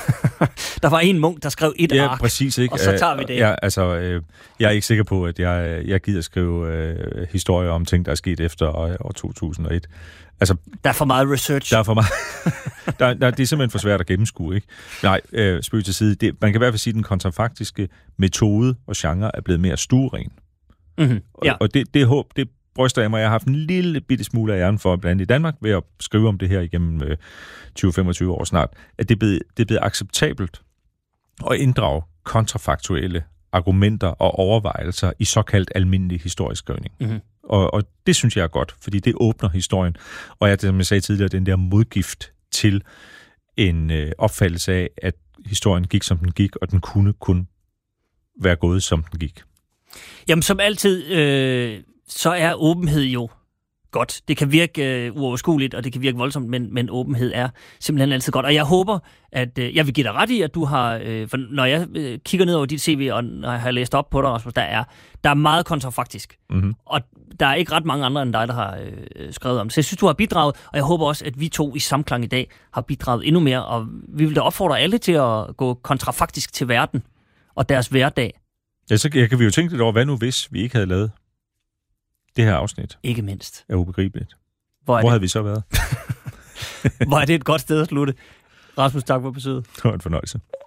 [SPEAKER 11] Der var en munk, der skrev et
[SPEAKER 12] ja,
[SPEAKER 11] ark,
[SPEAKER 12] præcis, ikke?
[SPEAKER 11] Og så tager vi det.
[SPEAKER 12] Ja, altså, øh, jeg er ikke sikker på, at jeg, jeg gider skrive øh, historier om ting, der er sket efter år to tusind og et. Altså,
[SPEAKER 11] der er for meget research.
[SPEAKER 12] Der er for meget. der, der, det er simpelthen for svært at gennemskue, ikke? Nej, øh, spøg til side. Det, man kan i hvert fald sige, at den kontrafaktiske metode og genre er blevet mere stueren.
[SPEAKER 11] Mm-hmm.
[SPEAKER 12] Ja. Og, og det, det håb, det bryster jeg mig. Jeg har haft en lille bitte smule af æren for, blandt andet i Danmark, ved at skrive om det her igennem øh, tyve til femogtyve år snart, at det er blevet, det er blevet acceptabelt at inddrage kontrafaktuelle argumenter og overvejelser i såkaldt almindelig historieskrivning. Mm-hmm. Og, og det synes jeg er godt, fordi det åbner historien. Og jeg, som jeg sagde tidligere, den der modgift til en øh, opfattelse af, at historien gik, som den gik, og den kunne kun være gået, som den gik.
[SPEAKER 11] Jamen, som altid... Øh så er åbenhed jo godt. Det kan virke øh, uoverskueligt, og det kan virke voldsomt, men, men åbenhed er simpelthen altid godt. Og jeg håber, at øh, jeg vil give dig ret i, at du har... Øh, for når jeg øh, kigger ned over dit C V, og når jeg har læst op på dig, Rasmus, der er, der er meget kontrafaktisk. Mm-hmm. Og der er ikke ret mange andre end dig, der har øh, skrevet om det. Så jeg synes, du har bidraget, og jeg håber også, at vi to i samklang i dag har bidraget endnu mere. Og vi vil da opfordre alle til at gå kontrafaktisk til verden og deres hverdag.
[SPEAKER 12] Ja, så kan vi jo tænke lidt over, hvad nu hvis vi ikke havde lavet det her afsnit.
[SPEAKER 11] Ikke mindst.
[SPEAKER 12] Er ubegribeligt.
[SPEAKER 11] Hvor, er
[SPEAKER 12] Hvor
[SPEAKER 11] det?
[SPEAKER 12] havde vi så været?
[SPEAKER 11] Hvor er det et godt sted at slutte. Rasmus, tak for besøget.
[SPEAKER 12] Det var en fornøjelse.